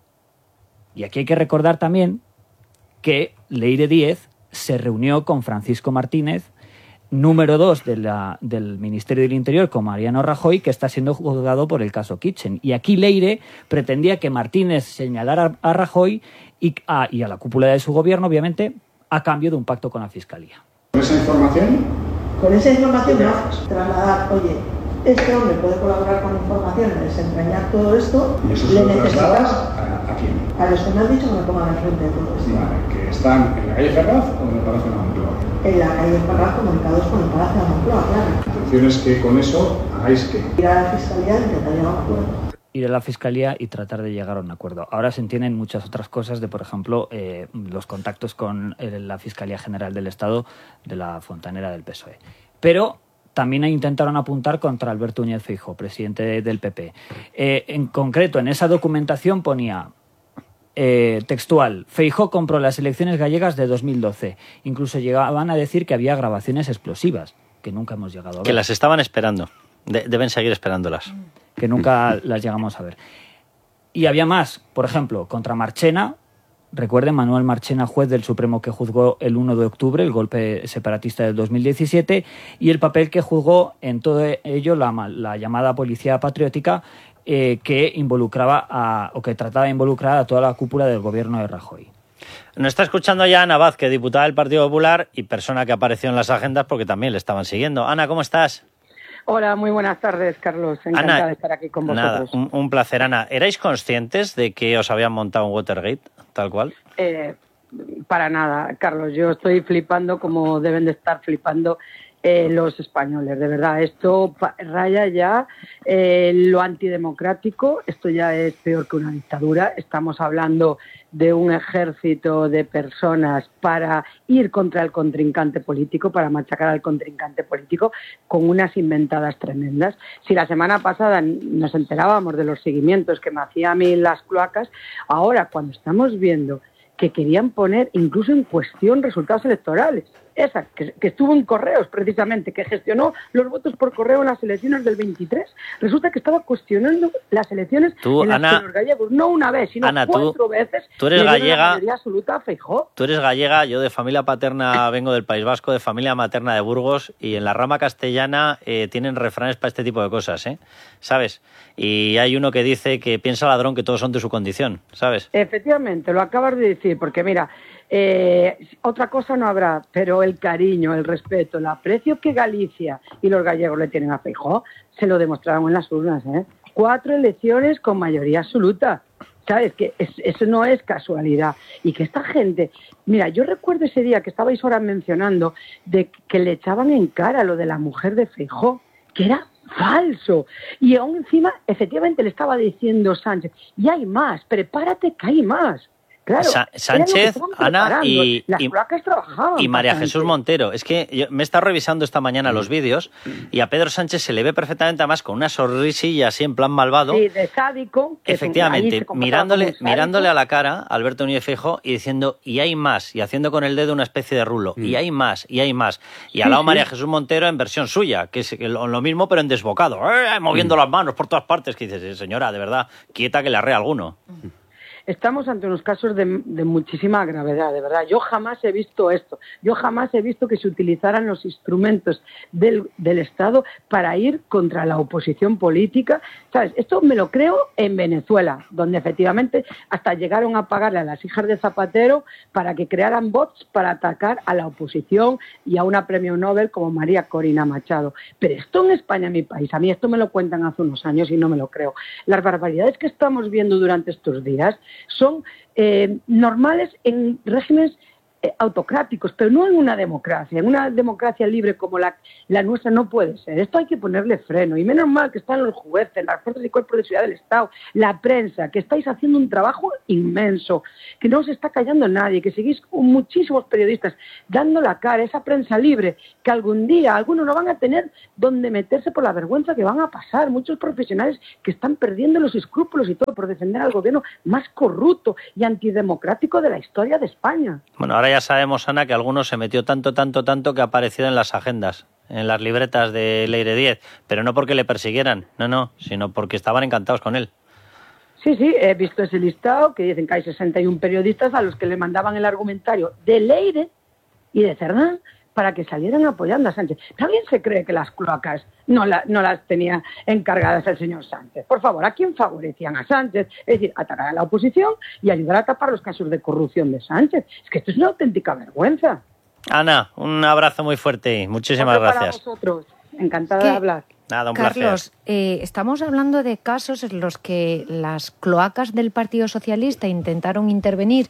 Y aquí hay que recordar también que Leire Díez se reunió con Francisco Martínez, número dos de la, del Ministerio del Interior, con Mariano Rajoy, que está siendo juzgado por el caso Kitchen. Y aquí Leire pretendía que Martínez señalara a Rajoy y a, y a la cúpula de su gobierno, obviamente, a cambio de un pacto con la Fiscalía. ¿Con esa información? Con esa información me haces trasladar, oye, este hombre puede colaborar con información en desentrañar todo esto. ¿Y eso se le lo necesitas trasladas a, a quién? A los que me han dicho que me pongan al frente de todo esto. Vale, ¿que están en la calle Ferraz o en el Palacio de la Moncloa? En la calle Ferraz, comunicados con el Palacio de la Moncloa, claro. La intención es que con eso hagáis que... Ir a la Fiscalía e intentar llegar a un acuerdo. Ir a la Fiscalía y tratar de llegar a un acuerdo. Ahora se entienden muchas otras cosas de, por ejemplo, eh, los contactos con eh, la Fiscalía General del Estado de la Fontanera del P S O E. Pero también intentaron apuntar contra Alberto Núñez Feijóo, presidente del P P. Eh, en concreto, en esa documentación ponía eh, textual: Feijóo compró las elecciones gallegas de dos mil doce. Incluso llegaban a decir que había grabaciones explosivas, que nunca hemos llegado a ver. Que las estaban esperando. De- deben seguir esperándolas. Que nunca las llegamos a ver. Y había más. Por ejemplo, contra Marchena. Recuerden, Manuel Marchena, juez del Supremo que juzgó el uno de octubre, el golpe separatista del dos mil diecisiete, y el papel que juzgó en todo ello la, la llamada policía patriótica, eh, que involucraba a, o que trataba de involucrar a toda la cúpula del gobierno de Rajoy. Nos está escuchando ya Ana Vázquez, diputada del Partido Popular y persona que apareció en las agendas porque también le estaban siguiendo. Ana, ¿cómo estás? Hola, muy buenas tardes, Carlos. Encantada Ana, de estar aquí con nada, vosotros. un, un placer, Ana. ¿Erais conscientes de que os habían montado un Watergate, tal cual? Eh, para nada, Carlos. Yo estoy flipando como deben de estar flipando eh, los españoles. De verdad, esto pa- raya ya eh, lo antidemocrático. Esto ya es peor que una dictadura. Estamos hablando de un ejército de personas para ir contra el contrincante político, para machacar al contrincante político, con unas inventadas tremendas. Si la semana pasada nos enterábamos de los seguimientos que me hacían a mí las cloacas, ahora cuando estamos viendo que querían poner incluso en cuestión resultados electorales, esa que, que estuvo en correos precisamente, que gestionó los votos por correo en las elecciones del veintitrés, resulta que estaba cuestionando las elecciones Tú, en las Ana, que los gallegos, no una vez, sino Ana, tú- cuatro veces, tú eres le dieron gallega. la mayoría absoluta a Feijóo. Tú eres gallega, yo de familia paterna vengo del País Vasco, de familia materna de Burgos, y en la rama castellana eh, tienen refranes para este tipo de cosas, ¿eh? ¿Sabes? Y hay uno que dice que piensa ladrón que todos son de su condición, ¿sabes? Efectivamente, lo acabas de decir, porque mira, eh, otra cosa no habrá, pero el cariño, el respeto, el aprecio que Galicia y los gallegos le tienen a Feijóo, se lo demostraron en las urnas, ¿eh? Cuatro elecciones con mayoría absoluta. ¿Sabes? Que es, eso no es casualidad. Y que esta gente... Mira, yo recuerdo ese día que estabais ahora mencionando de que le echaban en cara lo de la mujer de Feijóo, que era falso. Y aún encima, efectivamente, le estaba diciendo Sánchez, y hay más, prepárate que hay más. Claro, Sa- era lo que Sánchez, estaban Ana preparando. y, Las y- placas trabajaban. y María para Jesús Sánchez. Montero. Es que yo me he estado revisando esta mañana los vídeos y a Pedro Sánchez se le ve perfectamente, además con una sonrisilla así en plan malvado. Sí, de sádico. que es un- ahí Efectivamente, se comportaba como mirándole, un sádico. mirándole a la cara a Alberto Núñez Feijóo y diciendo, y hay más, y haciendo con el dedo una especie de rulo, y hay más, y hay más. Y al Sí, lado sí. María Jesús Montero en versión suya, que es lo, lo mismo pero en desbocado, ¡eh! moviendo las manos por todas partes, que dices, señora, de verdad, quieta que le arrea alguno. Estamos ante unos casos de, de muchísima gravedad, de verdad. Yo jamás he visto esto. Yo jamás he visto que se utilizaran los instrumentos del, del Estado para ir contra la oposición política. ¿Sabes? Esto me lo creo en Venezuela, donde efectivamente hasta llegaron a pagarle a las hijas de Zapatero para que crearan bots para atacar a la oposición y a una premio Nobel como María Corina Machado. Pero esto en España, mi país, a mí esto me lo cuentan hace unos años y no me lo creo. Las barbaridades que estamos viendo durante estos días son eh, normales en regímenes eh, autocráticos, pero no en una democracia. En una democracia libre como la, la nuestra no puede ser. Esto hay que ponerle freno. Y menos mal que están los jueces, las fuerzas y cuerpos de seguridad del Estado, la prensa, que estáis haciendo un trabajo inmenso, que no se está callando nadie, que seguís con muchísimos periodistas dando la cara, esa prensa libre, que algún día algunos no van a tener donde meterse por la vergüenza que van a pasar. Muchos profesionales que están perdiendo los escrúpulos y todo por defender al gobierno más corrupto y antidemocrático de la historia de España. Bueno, ahora ahora ya sabemos, Ana, que algunos se metió tanto, tanto, tanto que ha aparecido en las agendas, en las libretas de Leire Díez, pero no porque le persiguieran, no, no, sino porque estaban encantados con él. Sí, sí, he visto ese listado que dicen que hay sesenta y uno periodistas a los que le mandaban el argumentario de Leire y de Cerdán para que salieran apoyando a Sánchez. También se cree que las cloacas no, la, no las tenía encargadas el señor Sánchez. Por favor, ¿a quién favorecían a Sánchez? Es decir, atacar a la oposición y ayudar a tapar los casos de corrupción de Sánchez. Es que esto es una auténtica vergüenza. Ana, un abrazo muy fuerte y muchísimas Otro gracias. Para vosotros. Encantada de hablar. Nada, un Carlos, placer. eh, estamos hablando de casos en los que las cloacas del Partido Socialista intentaron intervenir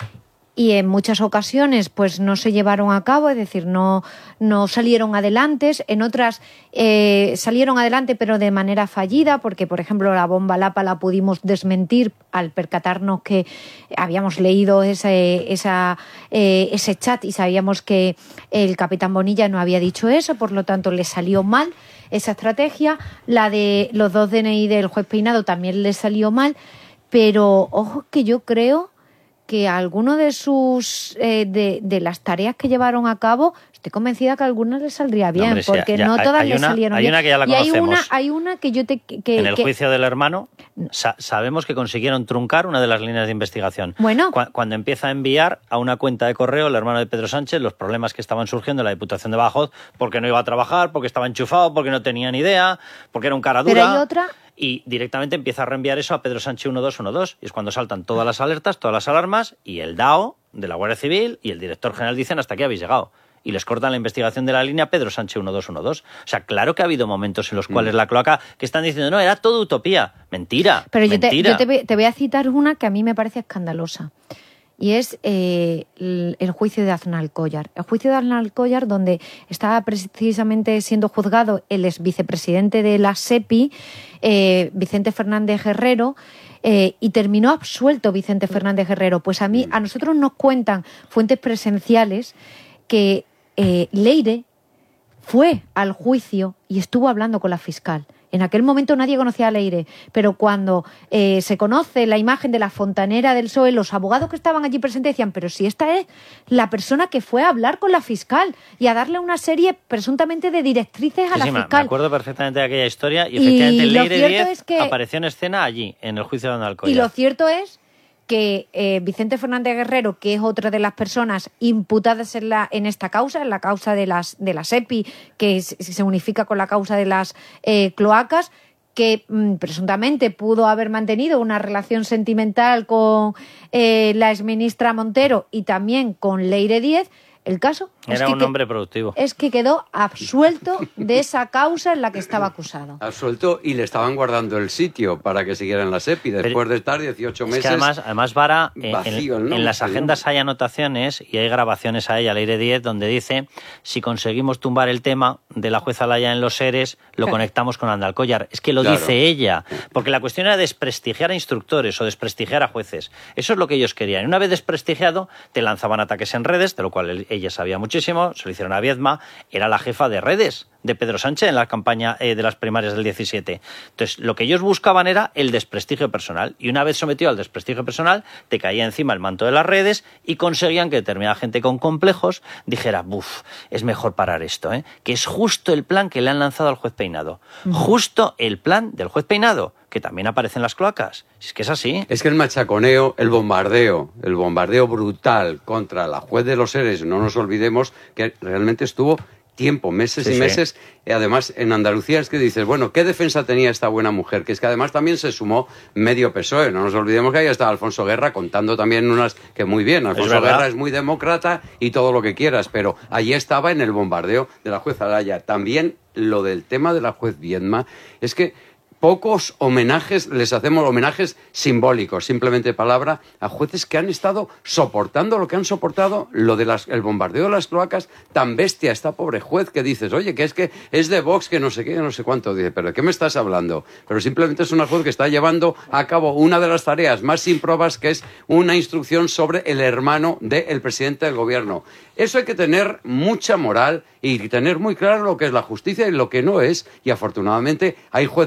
y en muchas ocasiones pues no se llevaron a cabo, es decir, no, no salieron adelante. En otras eh, salieron adelante pero de manera fallida, porque por ejemplo la bomba Lapa la pudimos desmentir al percatarnos que habíamos leído ese, esa, eh, ese chat y sabíamos que el capitán Bonilla no había dicho eso, por lo tanto le salió mal esa estrategia. La de los dos D N I del juez Peinado también le salió mal, pero ojo que yo creo que alguno de sus eh, de, de las tareas que llevaron a cabo, estoy convencida que a algunas les saldría bien, no, hombre, porque ya, no ya, todas les salieron hay bien. Una que ya la y hay conocemos. una, hay una que yo te que, en el que, juicio del hermano sa sabemos que consiguieron truncar una de las líneas de investigación. Bueno, Cu cuando empieza a enviar a una cuenta de correo el hermano de Pedro Sánchez los problemas que estaban surgiendo en la Diputación de Badajoz, porque no iba a trabajar, porque estaba enchufado, porque no tenía ni idea, porque era un cara dura. Pero hay otra. Y directamente empieza a reenviar eso a Pedro Sánchez uno dos uno dos. Y es cuando saltan todas las alertas, todas las alarmas, y el D A O de la Guardia Civil y el director general dicen hasta aquí habéis llegado. Y les cortan la investigación de la línea Pedro Sánchez uno dos uno dos. O sea, claro que ha habido momentos en los cuales mm. la cloaca que están diciendo, no, era todo utopía. Mentira, Pero yo, mentira. te, yo te, te voy a citar una que a mí me parece escandalosa. Y es eh, el, el juicio de Aznalcóllar. El juicio de Aznalcóllar, donde estaba precisamente siendo juzgado el ex vicepresidente de la SEPI, eh, Vicente Fernández Herrero, eh, y terminó absuelto Vicente Fernández Herrero. Pues a mí, a nosotros nos cuentan fuentes presenciales que eh, Leire fue al juicio y estuvo hablando con la fiscal. En aquel momento nadie conocía a Leire, pero cuando eh, se conoce la imagen de la fontanera del P S O E, los abogados que estaban allí presentes decían, pero si esta es la persona que fue a hablar con la fiscal y a darle una serie presuntamente de directrices a sí, la sí, fiscal. Me acuerdo perfectamente de aquella historia y efectivamente y Leire Díez es que, apareció en escena allí, en el juicio de Aznalcóllar. Y lo cierto es que eh, Vicente Fernández Herrero, que es otra de las personas imputadas en, la, en esta causa, en la causa de las de la SEPI, que es, se unifica con la causa de las eh, cloacas, que mmm, presuntamente pudo haber mantenido una relación sentimental con eh, la exministra Montero y también con Leire Díez. El caso Era es que, un hombre productivo. Es que quedó absuelto de esa causa en la que estaba acusado. Absuelto y le estaban guardando el sitio para que siguiera en la SEPI después Pero, de estar dieciocho meses. Es que además, además Vara, vacío, en, ¿no? en las agendas hay anotaciones y hay grabaciones a ella, Leire Díez, donde dice si conseguimos tumbar el tema de la jueza Laya en los seres, lo claro. conectamos con Aznalcóllar. Es que lo claro. dice ella. Porque la cuestión era desprestigiar a instructores o desprestigiar a jueces. Eso es lo que ellos querían. Y una vez desprestigiado, te lanzaban ataques en redes, de lo cual ella sabía muchísimo, se lo hicieron a Viedma, era la jefa de redes de Pedro Sánchez en la campaña eh, de las primarias del diecisiete. Entonces, lo que ellos buscaban era el desprestigio personal. Y una vez sometido al desprestigio personal, te caía encima el manto de las redes y conseguían que determinada gente con complejos dijera, buf, es mejor parar esto, ¿eh? Que es justo el plan que le han lanzado al juez Peinado. Uh-huh. Justo el plan del juez Peinado, que también aparece en las cloacas. Es que es así. Es que el machaconeo, el bombardeo, el bombardeo brutal contra la juez de los seres, no nos olvidemos que realmente estuvo tiempo, meses sí, y meses. Sí. Y además, en Andalucía es que dices, bueno, ¿qué defensa tenía esta buena mujer? Que es que además también se sumó medio P S O E. No nos olvidemos que ahí estaba Alfonso Guerra contando también unas que muy bien. Alfonso es Guerra es muy demócrata y todo lo que quieras, pero allí estaba en el bombardeo de la jueza Laya. También lo del tema de la juez Viedma es que pocos homenajes, les hacemos homenajes simbólicos, simplemente palabra, a jueces que han estado soportando lo que han soportado, lo de las, el bombardeo de las cloacas, tan bestia esta pobre juez que dices, oye, que es que es de Vox, que no sé qué, no sé cuánto, dice, pero ¿de qué me estás hablando? Pero simplemente es una juez que está llevando a cabo una de las tareas más improbas, que es una instrucción sobre el hermano del presidente del gobierno. Eso hay que tener mucha moral y tener muy claro lo que es la justicia y lo que no es, y afortunadamente hay jueces, hay muchos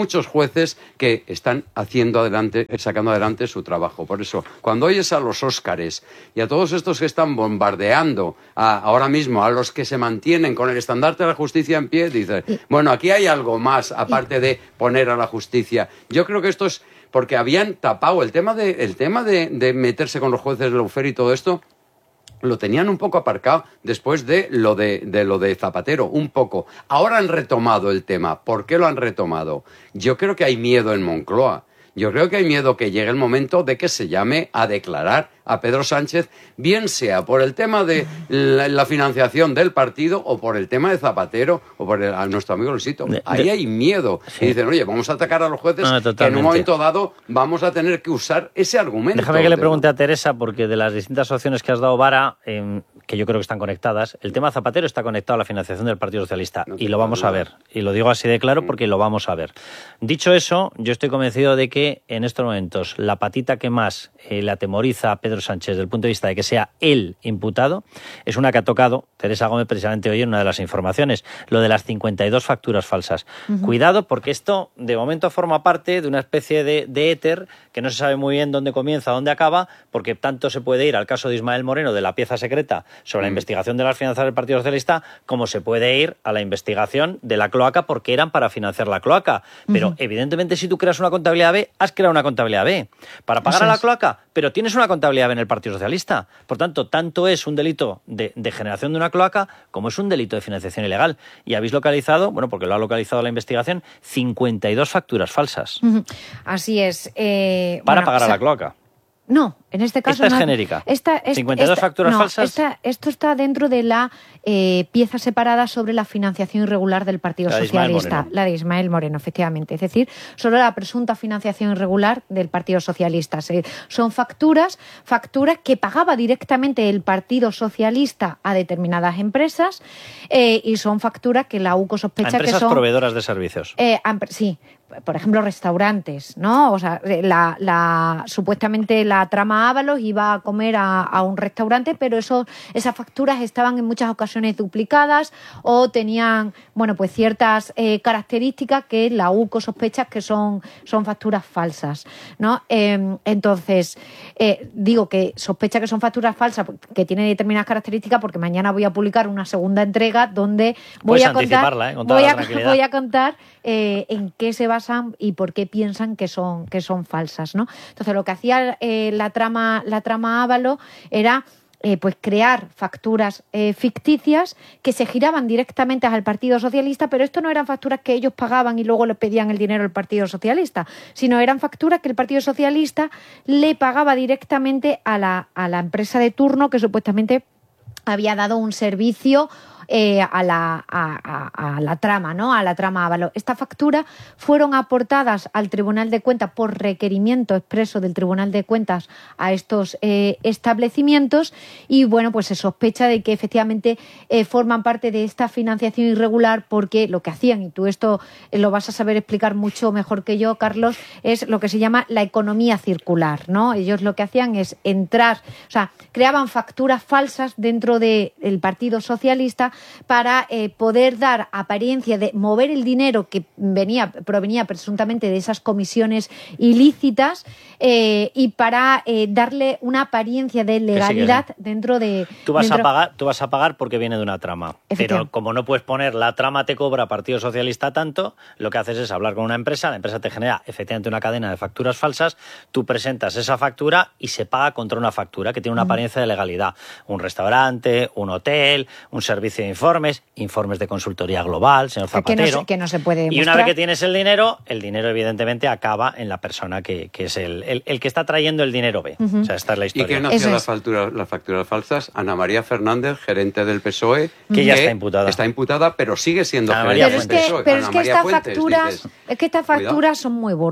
muchos jueces que están haciendo adelante, sacando adelante su trabajo. Por eso, cuando oyes a los Óscares y a todos estos que están bombardeando a, ahora mismo, a los que se mantienen con el estandarte de la justicia en pie, dices, bueno, aquí hay algo más, aparte de poner a la justicia. Yo creo que esto es porque habían tapado el tema de, el tema de, de meterse con los jueces de Lawfare y todo esto, lo tenían un poco aparcado después de lo de, de lo de Zapatero, un poco. Ahora han retomado el tema. ¿Por qué lo han retomado? Yo creo que hay miedo en Moncloa. Yo creo que hay miedo que llegue el momento de que se llame a declarar a Pedro Sánchez, bien sea por el tema de la, la financiación del partido o por el tema de Zapatero o por el, a nuestro amigo Luisito. Ahí hay miedo. Sí. Y dicen, oye, vamos a atacar a los jueces, no, que en un momento dado vamos a tener que usar ese argumento. Déjame que le pregunte a Teresa, porque de las distintas opciones que has dado, Vara, eh, que yo creo que están conectadas, el tema Zapatero está conectado a la financiación del Partido Socialista, no y lo vamos a ver. Y lo digo así de claro porque lo vamos a ver. Dicho eso, yo estoy convencido de que en estos momentos la patita que más eh, le atemoriza a Pedro Sánchez desde el punto de vista de que sea él imputado es una que ha tocado Teresa Gómez precisamente hoy en una de las informaciones, lo de las cincuenta y dos facturas falsas. Uh-huh. Cuidado, porque esto de momento forma parte de una especie de, de éter que no se sabe muy bien dónde comienza, dónde acaba, porque tanto se puede ir al caso de Ismael Moreno de la pieza secreta sobre uh-huh. la investigación de las finanzas del Partido Socialista, como se puede ir a la investigación de la cloaca porque eran para financiar la cloaca. Pero uh-huh. evidentemente si tú creas una contabilidad B, has creado una contabilidad B para pagar Eso a la es. cloaca, pero tienes una contabilidad B en el Partido Socialista. Por tanto, tanto es un delito de, de generación de una cloaca como es un delito de financiación ilegal. Y habéis localizado, bueno, porque lo ha localizado la investigación, cincuenta y dos facturas falsas. Así es. Eh, para bueno, pagar o sea, a la cloaca. No, en este caso esta es no, genérica. Esta, es, cincuenta y dos esta, facturas no, falsas. Esta, esto está dentro de la eh, pieza separada sobre la financiación irregular del Partido la Socialista, de la de Ismael Moreno, efectivamente. Es decir, sobre la presunta financiación irregular del Partido Socialista. Se, son facturas, facturas que pagaba directamente el Partido Socialista a determinadas empresas eh, y son facturas que la U C O sospecha que son... Empresas proveedoras de servicios. Eh, sí. Por ejemplo, restaurantes, ¿no? O sea, la, la, supuestamente la trama Ábalos iba a comer a, a un restaurante, pero eso, esas facturas estaban en muchas ocasiones duplicadas o tenían, bueno, pues ciertas eh, características que la U C O sospecha que son, son facturas falsas, ¿no? Eh, entonces, eh, digo que sospecha que son facturas falsas, que tienen determinadas características, porque mañana voy a publicar una segunda entrega donde voy a contar, ¿eh? Con toda voy, la a, tranquilidad. voy a contar eh, en qué se va y por qué piensan que son que son falsas, ¿no? Entonces lo que hacía eh, la trama la trama Ávalo era eh, pues crear facturas eh, ficticias que se giraban directamente al Partido Socialista, pero esto no eran facturas que ellos pagaban y luego le pedían el dinero al Partido Socialista, sino eran facturas que el Partido Socialista le pagaba directamente a la a la empresa de turno que supuestamente había dado un servicio Eh, a, la, a, a, a la trama, ¿no? A la trama Ávalo. Estas facturas fueron aportadas al Tribunal de Cuentas por requerimiento expreso del Tribunal de Cuentas a estos eh, establecimientos y, bueno, pues se sospecha de que efectivamente eh, forman parte de esta financiación irregular porque lo que hacían, y tú esto eh, lo vas a saber explicar mucho mejor que yo, Carlos, es lo que se llama la economía circular, ¿no? Ellos lo que hacían es entrar, o sea, creaban facturas falsas dentro del Partido Socialista para eh, poder dar apariencia de mover el dinero que venía provenía presuntamente de esas comisiones ilícitas eh, y para eh, darle una apariencia de legalidad sí, sí. dentro de... Tú vas, dentro... a pagar, tú vas a pagar porque viene de una trama, pero como no puedes poner la trama te cobra Partido Socialista tanto, lo que haces es hablar con una empresa, la empresa te genera efectivamente una cadena de facturas falsas, tú presentas esa factura y se paga contra una factura que tiene una apariencia de legalidad. Un restaurante, un hotel, un servicio de informes, informes de consultoría global, señor Zapatero. Que no, que no se puede demostrar. Y una vez que tienes el dinero, el dinero evidentemente acaba en la persona que, que es el, el, el que está trayendo el dinero B. Uh-huh. O sea, esta es la historia. ¿Y quién hacía las facturas, las facturas falsas? Ana María Fernández, gerente del P S O E. Que, que ya está imputada. Está imputada, pero sigue siendo Ana gerente María del P S O E. Pero es que, pero es que estas Fuentes, facturas, dices, es que estas facturas son muy gordas.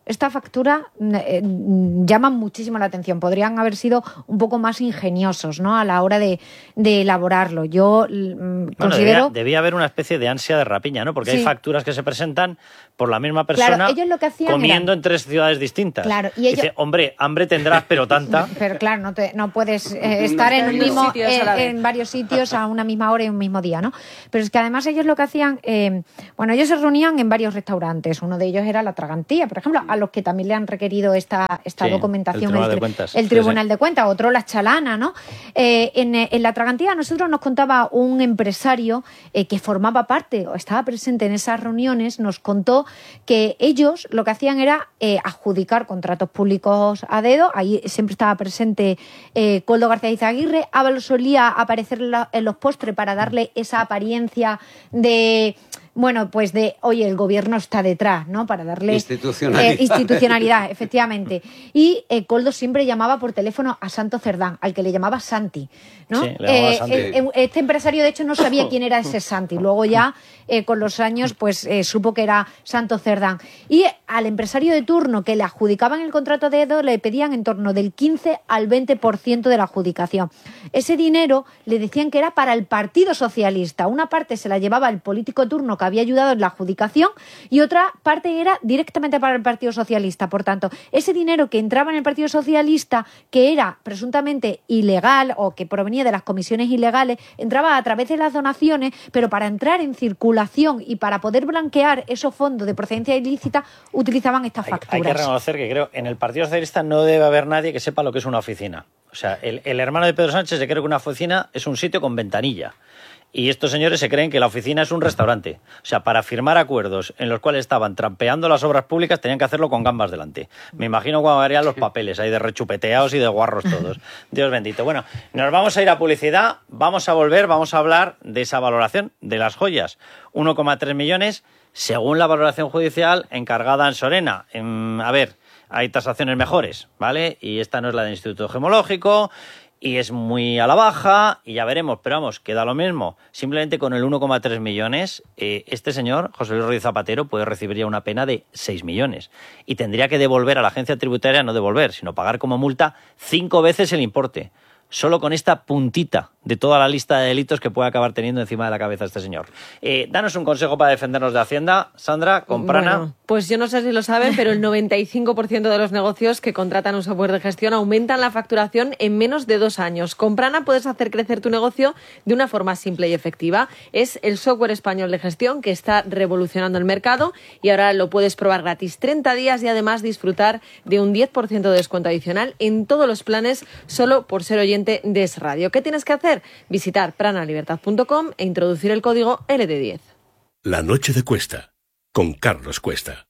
esta factura eh, llama muchísimo la atención. Podrían haber sido un poco más ingeniosos, ¿no?, a la hora de, de elaborarlo. Yo mm, bueno, considero... Debía, debía haber una especie de ansia de rapiña, ¿no? Porque Sí. hay facturas que se presentan por la misma persona, Claro, ellos lo que hacían comiendo era- en tres ciudades distintas. Claro, y ellos- Dice, hombre, hambre tendrás, pero tanta... Pero claro, no, te, no puedes eh, estar en, un varios mismo, sitios a la en, vez. en varios sitios a una misma hora y un mismo día, ¿no? Pero es que además ellos lo que hacían, eh, bueno, ellos se reunían en varios restaurantes. Uno de ellos era La Tragantía, por ejemplo, a los que también le han requerido esta, esta Sí, documentación el Tribunal tri- de Cuentas. el Sí, Tribunal sí. de Cuentas, otro La Chalana, ¿no? Eh, en, en La Tragantía a nosotros nos contaba un empresario eh, que formaba parte o estaba presente en esas reuniones, nos contó que ellos lo que hacían era eh, adjudicar contratos públicos a dedo. Ahí siempre estaba presente eh, Koldo García Izaguirre. Ábalos solía aparecer en, la- en los postres para darle esa apariencia de... Bueno, pues de, oye, el gobierno está detrás, ¿no? Para darle... Institucionalidad. eh, institucionalidad, efectivamente. Y eh, Koldo siempre llamaba por teléfono a Santo Cerdán, al que le llamaba Santi, ¿no? Sí, le llamaba Eh, Santi. eh, eh, este empresario, de hecho, no sabía quién era ese Santi. Luego ya, eh, con los años, pues eh, supo que era Santo Cerdán. Y al empresario de turno que le adjudicaban el contrato de dedo le pedían en torno del quince al veinte por ciento de la adjudicación. Ese dinero le decían que era para el Partido Socialista. Una parte se la llevaba el político de turno que había ayudado en la adjudicación y otra parte era directamente para el Partido Socialista. Por tanto, ese dinero que entraba en el Partido Socialista, que era presuntamente ilegal o que provenía de las comisiones ilegales, entraba a través de las donaciones, pero para entrar en circulación y para poder blanquear esos fondos de procedencia ilícita utilizaban estas Hay que facturas. reconocer que creo en el Partido Socialista no debe haber nadie que sepa lo que es una oficina. O sea, el, el hermano de Pedro Sánchez se cree que una oficina es un sitio con ventanilla. Y estos señores se creen que la oficina es un restaurante. O sea, para firmar acuerdos en los cuales estaban trampeando las obras públicas tenían que hacerlo con gambas delante. Me imagino cuando harían los papeles ahí de rechupeteados y de guarros todos. Dios bendito. Bueno, nos vamos a ir a publicidad, vamos a volver, vamos a hablar de esa valoración de las joyas. uno coma tres millones según la valoración judicial encargada en Sorena. En, a ver, hay tasaciones mejores, ¿vale? Y esta no es la del Instituto Gemológico y es muy a la baja y ya veremos, pero vamos, queda lo mismo. Simplemente con el uno coma tres millones, eh, este señor, José Luis Rodríguez Zapatero, puede recibir ya una pena de seis millones y tendría que devolver a la agencia tributaria, no devolver, sino pagar como multa cinco veces el importe. Solo con esta puntita de toda la lista de delitos que puede acabar teniendo encima de la cabeza este señor. Eh, danos un consejo para defendernos de Hacienda, Sandra, con Prana. Bueno, pues yo no sé si lo saben, pero el noventa y cinco por ciento de los negocios que contratan un software de gestión aumentan la facturación en menos de dos años. Con Prana puedes hacer crecer tu negocio de una forma simple y efectiva. Es el software español de gestión que está revolucionando el mercado y ahora lo puedes probar gratis treinta días y además disfrutar de un diez por ciento de descuento adicional en todos los planes solo por ser oyente de Es Radio. ¿Qué tienes que hacer? Visitar pranalibertad punto com e introducir el código L D diez. La noche de Cuesta, con Carlos Cuesta.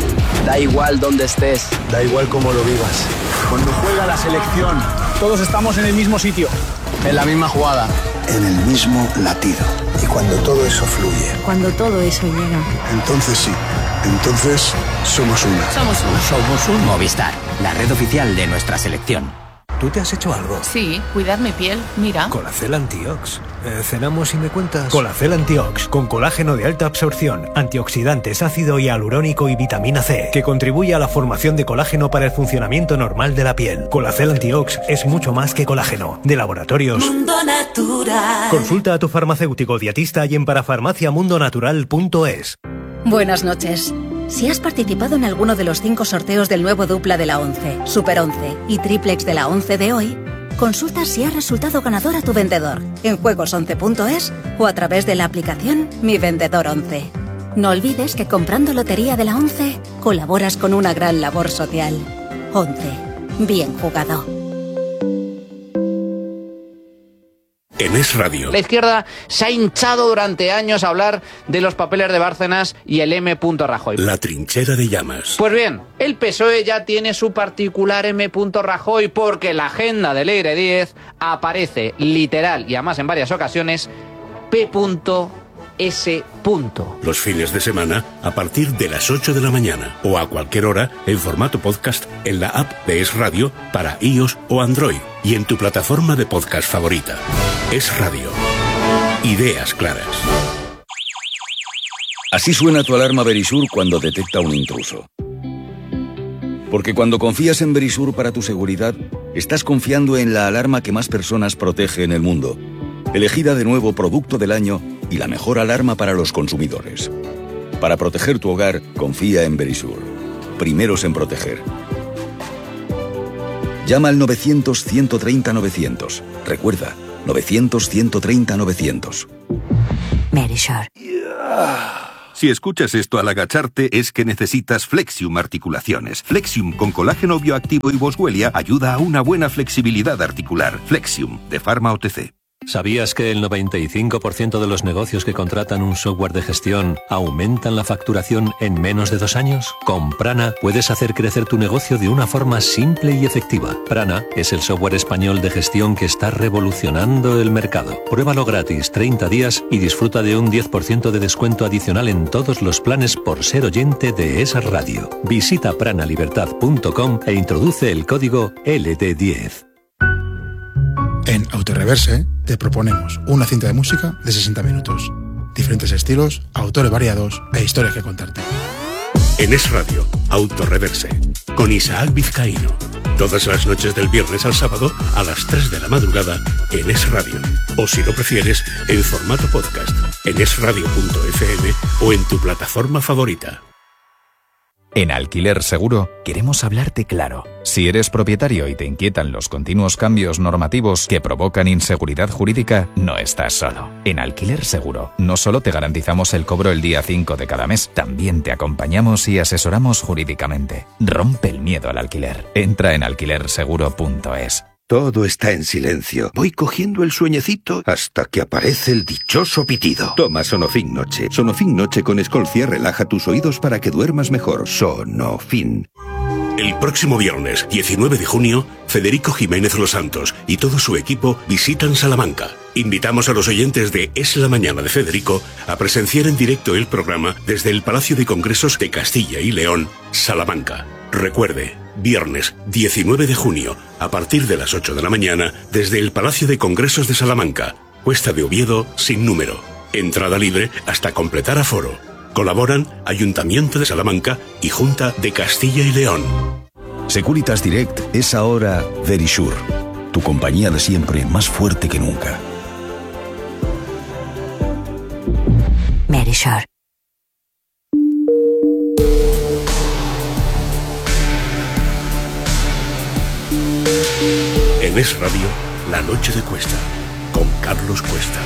Da igual dónde estés, da igual cómo lo vivas. Cuando juega la selección, todos estamos en el mismo sitio, en la misma jugada, en el mismo latido. Y cuando todo eso fluye, cuando todo eso llega, entonces sí, entonces somos una. Somos una. Somos un Movistar, la red oficial de nuestra selección. ¿Tú te has hecho algo? Sí, cuidar mi piel, mira. Colacel Antiox. Eh, ¿Cenamos y me cuentas? Colacel Antiox, con colágeno de alta absorción, antioxidantes, ácido hialurónico y vitamina C, que contribuye a la formación de colágeno para el funcionamiento normal de la piel. Colacel Antiox es mucho más que colágeno. De Laboratorios Mundo Natural. Consulta a tu farmacéutico dietista y en parafarmacia mundo natural punto es. Buenas noches. Si has participado en alguno de los cinco sorteos del nuevo dupla de la once, Super once y Triplex de la once de hoy, consulta si ha resultado ganador a tu vendedor en juegos once punto es o a través de la aplicación Mi Vendedor once. No olvides que comprando Lotería de la once colaboras con una gran labor social. once. Bien jugado. En Es Radio. La izquierda se ha hinchado durante años a hablar de los papeles de Bárcenas y el M. Rajoy. La trinchera de llamas. Pues bien, el P S O E ya tiene su particular M. Rajoy porque en la agenda del Eire diez aparece literal y además en varias ocasiones P. S. Los fines de semana a partir de las ocho de la mañana o a cualquier hora en formato podcast en la app de Es Radio para iOS o Android y en tu plataforma de podcast favorita. Es Radio. Ideas claras. Así suena tu alarma Verisur cuando detecta un intruso. Porque cuando confías en Verisure para tu seguridad, estás confiando en la alarma que más personas protege en el mundo. Elegida de nuevo Producto del Año y la mejor alarma para los consumidores. Para proteger tu hogar, confía en Verisure. Primeros en proteger. Llama al novecientos, ciento treinta, novecientos. Recuerda, novecientos, ciento treinta, novecientos. Verisure. Si escuchas esto al agacharte es que necesitas Flexium Articulaciones. Flexium con colágeno bioactivo y boswellia ayuda a una buena flexibilidad articular. Flexium, de Pharma O T C. ¿Sabías que el noventa y cinco por ciento de los negocios que contratan un software de gestión aumentan la facturación en menos de dos años? Con Prana puedes hacer crecer tu negocio de una forma simple y efectiva. Prana es el software español de gestión que está revolucionando el mercado. Pruébalo gratis treinta días y disfruta de un diez por ciento de descuento adicional en todos los planes por ser oyente de esa radio. Visita pranalibertad punto com e introduce el código L D diez. En Autoreverse te proponemos una cinta de música de sesenta minutos. Diferentes estilos, autores variados e historias que contarte. En Es Radio, Autoreverse, con Isaac Vizcaíno. Todas las noches del viernes al sábado a las tres de la madrugada en Es Radio. O si lo prefieres, en formato podcast, en es radio punto efe eme o en tu plataforma favorita. En Alquiler Seguro queremos hablarte claro. Si eres propietario y te inquietan los continuos cambios normativos que provocan inseguridad jurídica, no estás solo. En Alquiler Seguro no solo te garantizamos el cobro el día cinco de cada mes, también te acompañamos y asesoramos jurídicamente. Rompe el miedo al alquiler. Entra en alquiler seguro punto es. Todo está en silencio. Voy cogiendo el sueñecito hasta que aparece el dichoso pitido. Toma Sonofin Noche. Sonofin Noche con Escolcia relaja tus oídos para que duermas mejor. Sonofin. El próximo viernes, diecinueve de junio, Federico Jiménez Los Santos y todo su equipo visitan Salamanca. Invitamos a los oyentes de Es la Mañana de Federico a presenciar en directo el programa desde el Palacio de Congresos de Castilla y León, Salamanca. Recuerde, viernes diecinueve de junio, a partir de las ocho de la mañana, desde el Palacio de Congresos de Salamanca, Cuesta de Oviedo, sin número. Entrada libre hasta completar aforo. Colaboran Ayuntamiento de Salamanca y Junta de Castilla y León. Securitas Direct es ahora Verisure, tu compañía de siempre más fuerte que nunca. Verisure. En Es Radio, La Noche de Cuesta, con Carlos Cuesta.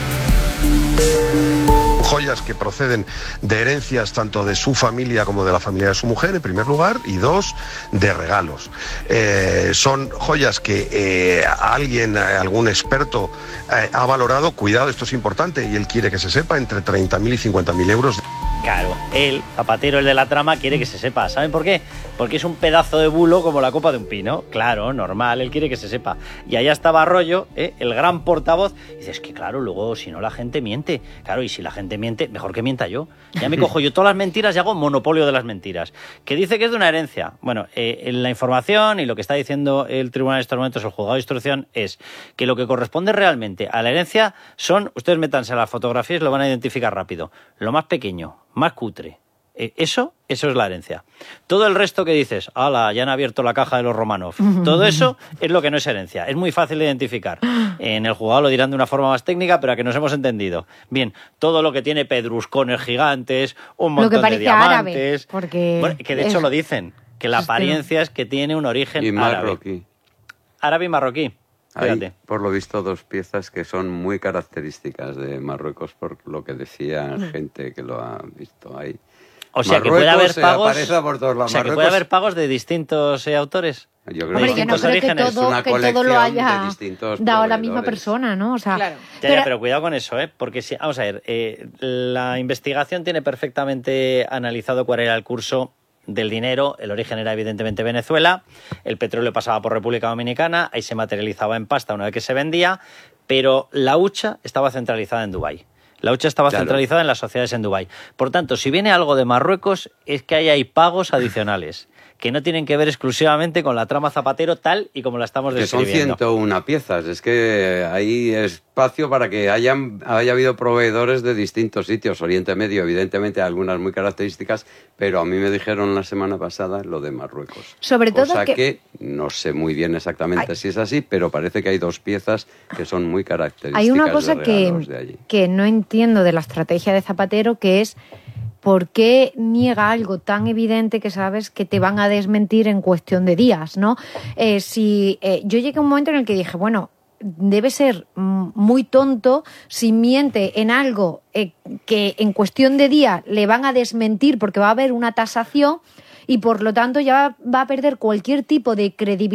Joyas que proceden de herencias tanto de su familia como de la familia de su mujer, en primer lugar, y dos, de regalos. Eh, son joyas que eh, alguien, algún experto eh, ha valorado, cuidado, esto es importante, y él quiere que se sepa, entre treinta mil y cincuenta mil euros. Claro, él, Zapatero, el de la trama, quiere que se sepa. ¿Saben por qué? Porque es un pedazo de bulo como la copa de un pino. Claro, normal, él quiere que se sepa. Y allá estaba Arroyo, ¿eh? El gran portavoz. Y dices que claro, luego si no la gente miente. Claro, y si la gente miente, mejor que mienta yo. Ya me cojo yo todas las mentiras y hago monopolio de las mentiras. Que dice que es de una herencia. Bueno, eh, en la información y lo que está diciendo el tribunal en estos momentos, el juzgado de instrucción, es que lo que corresponde realmente a la herencia son, ustedes métanse a las fotografías y lo van a identificar rápido, lo más pequeño, más cutre. Eh, eso, eso es la herencia. Todo el resto que dices, ala, ya han abierto la caja de los Romanov, todo eso es lo que no es herencia. Es muy fácil de identificar. En el juzgado lo dirán de una forma más técnica, pero a que nos hemos entendido. Bien, todo lo que tiene pedruscones gigantes, un montón de diamantes. Árabe, porque bueno, que de hecho es... lo dicen, que la apariencia es que tiene un origen y árabe. marroquí. Árabe y marroquí. Hay, por lo visto, dos piezas que son muy características de Marruecos, por lo que decía gente que lo ha visto ahí. O sea, que puede haber pagos, o sea, que puede haber pagos de distintos eh, autores. Yo creo Hombre, que, yo no creo que todo, que todo lo haya dado la misma persona, ¿no? O sea, claro. pero... Ya, ya, pero cuidado con eso, ¿eh? Porque si, vamos a ver, eh, la investigación tiene perfectamente analizado cuál era el curso del dinero. El origen era evidentemente Venezuela, el petróleo pasaba por República Dominicana, ahí se materializaba en pasta una vez que se vendía, pero la hucha estaba centralizada en Dubái. La hucha estaba claro. centralizada en las sociedades en Dubái. Por tanto, si viene algo de Marruecos, es que ahí hay pagos adicionales que no tienen que ver exclusivamente con la trama Zapatero tal y como la estamos describiendo. Que son ciento una piezas, es que hay espacio para que hayan, haya habido proveedores de distintos sitios. Oriente Medio, evidentemente, algunas muy características, pero a mí me dijeron la semana pasada lo de Marruecos. Sobre todo cosa que... que no sé muy bien exactamente hay... si es así, pero parece que hay dos piezas que son muy características. Hay una cosa de que, de allí. que no entiendo de la estrategia de Zapatero, que es ¿por qué niega algo tan evidente que sabes que te van a desmentir en cuestión de días, ¿no? Eh, si eh, yo llegué a un momento en el que dije, bueno, debe ser muy tonto si miente en algo eh, que en cuestión de días le van a desmentir porque va a haber una tasación y por lo tanto ya va a perder cualquier tipo de credibilidad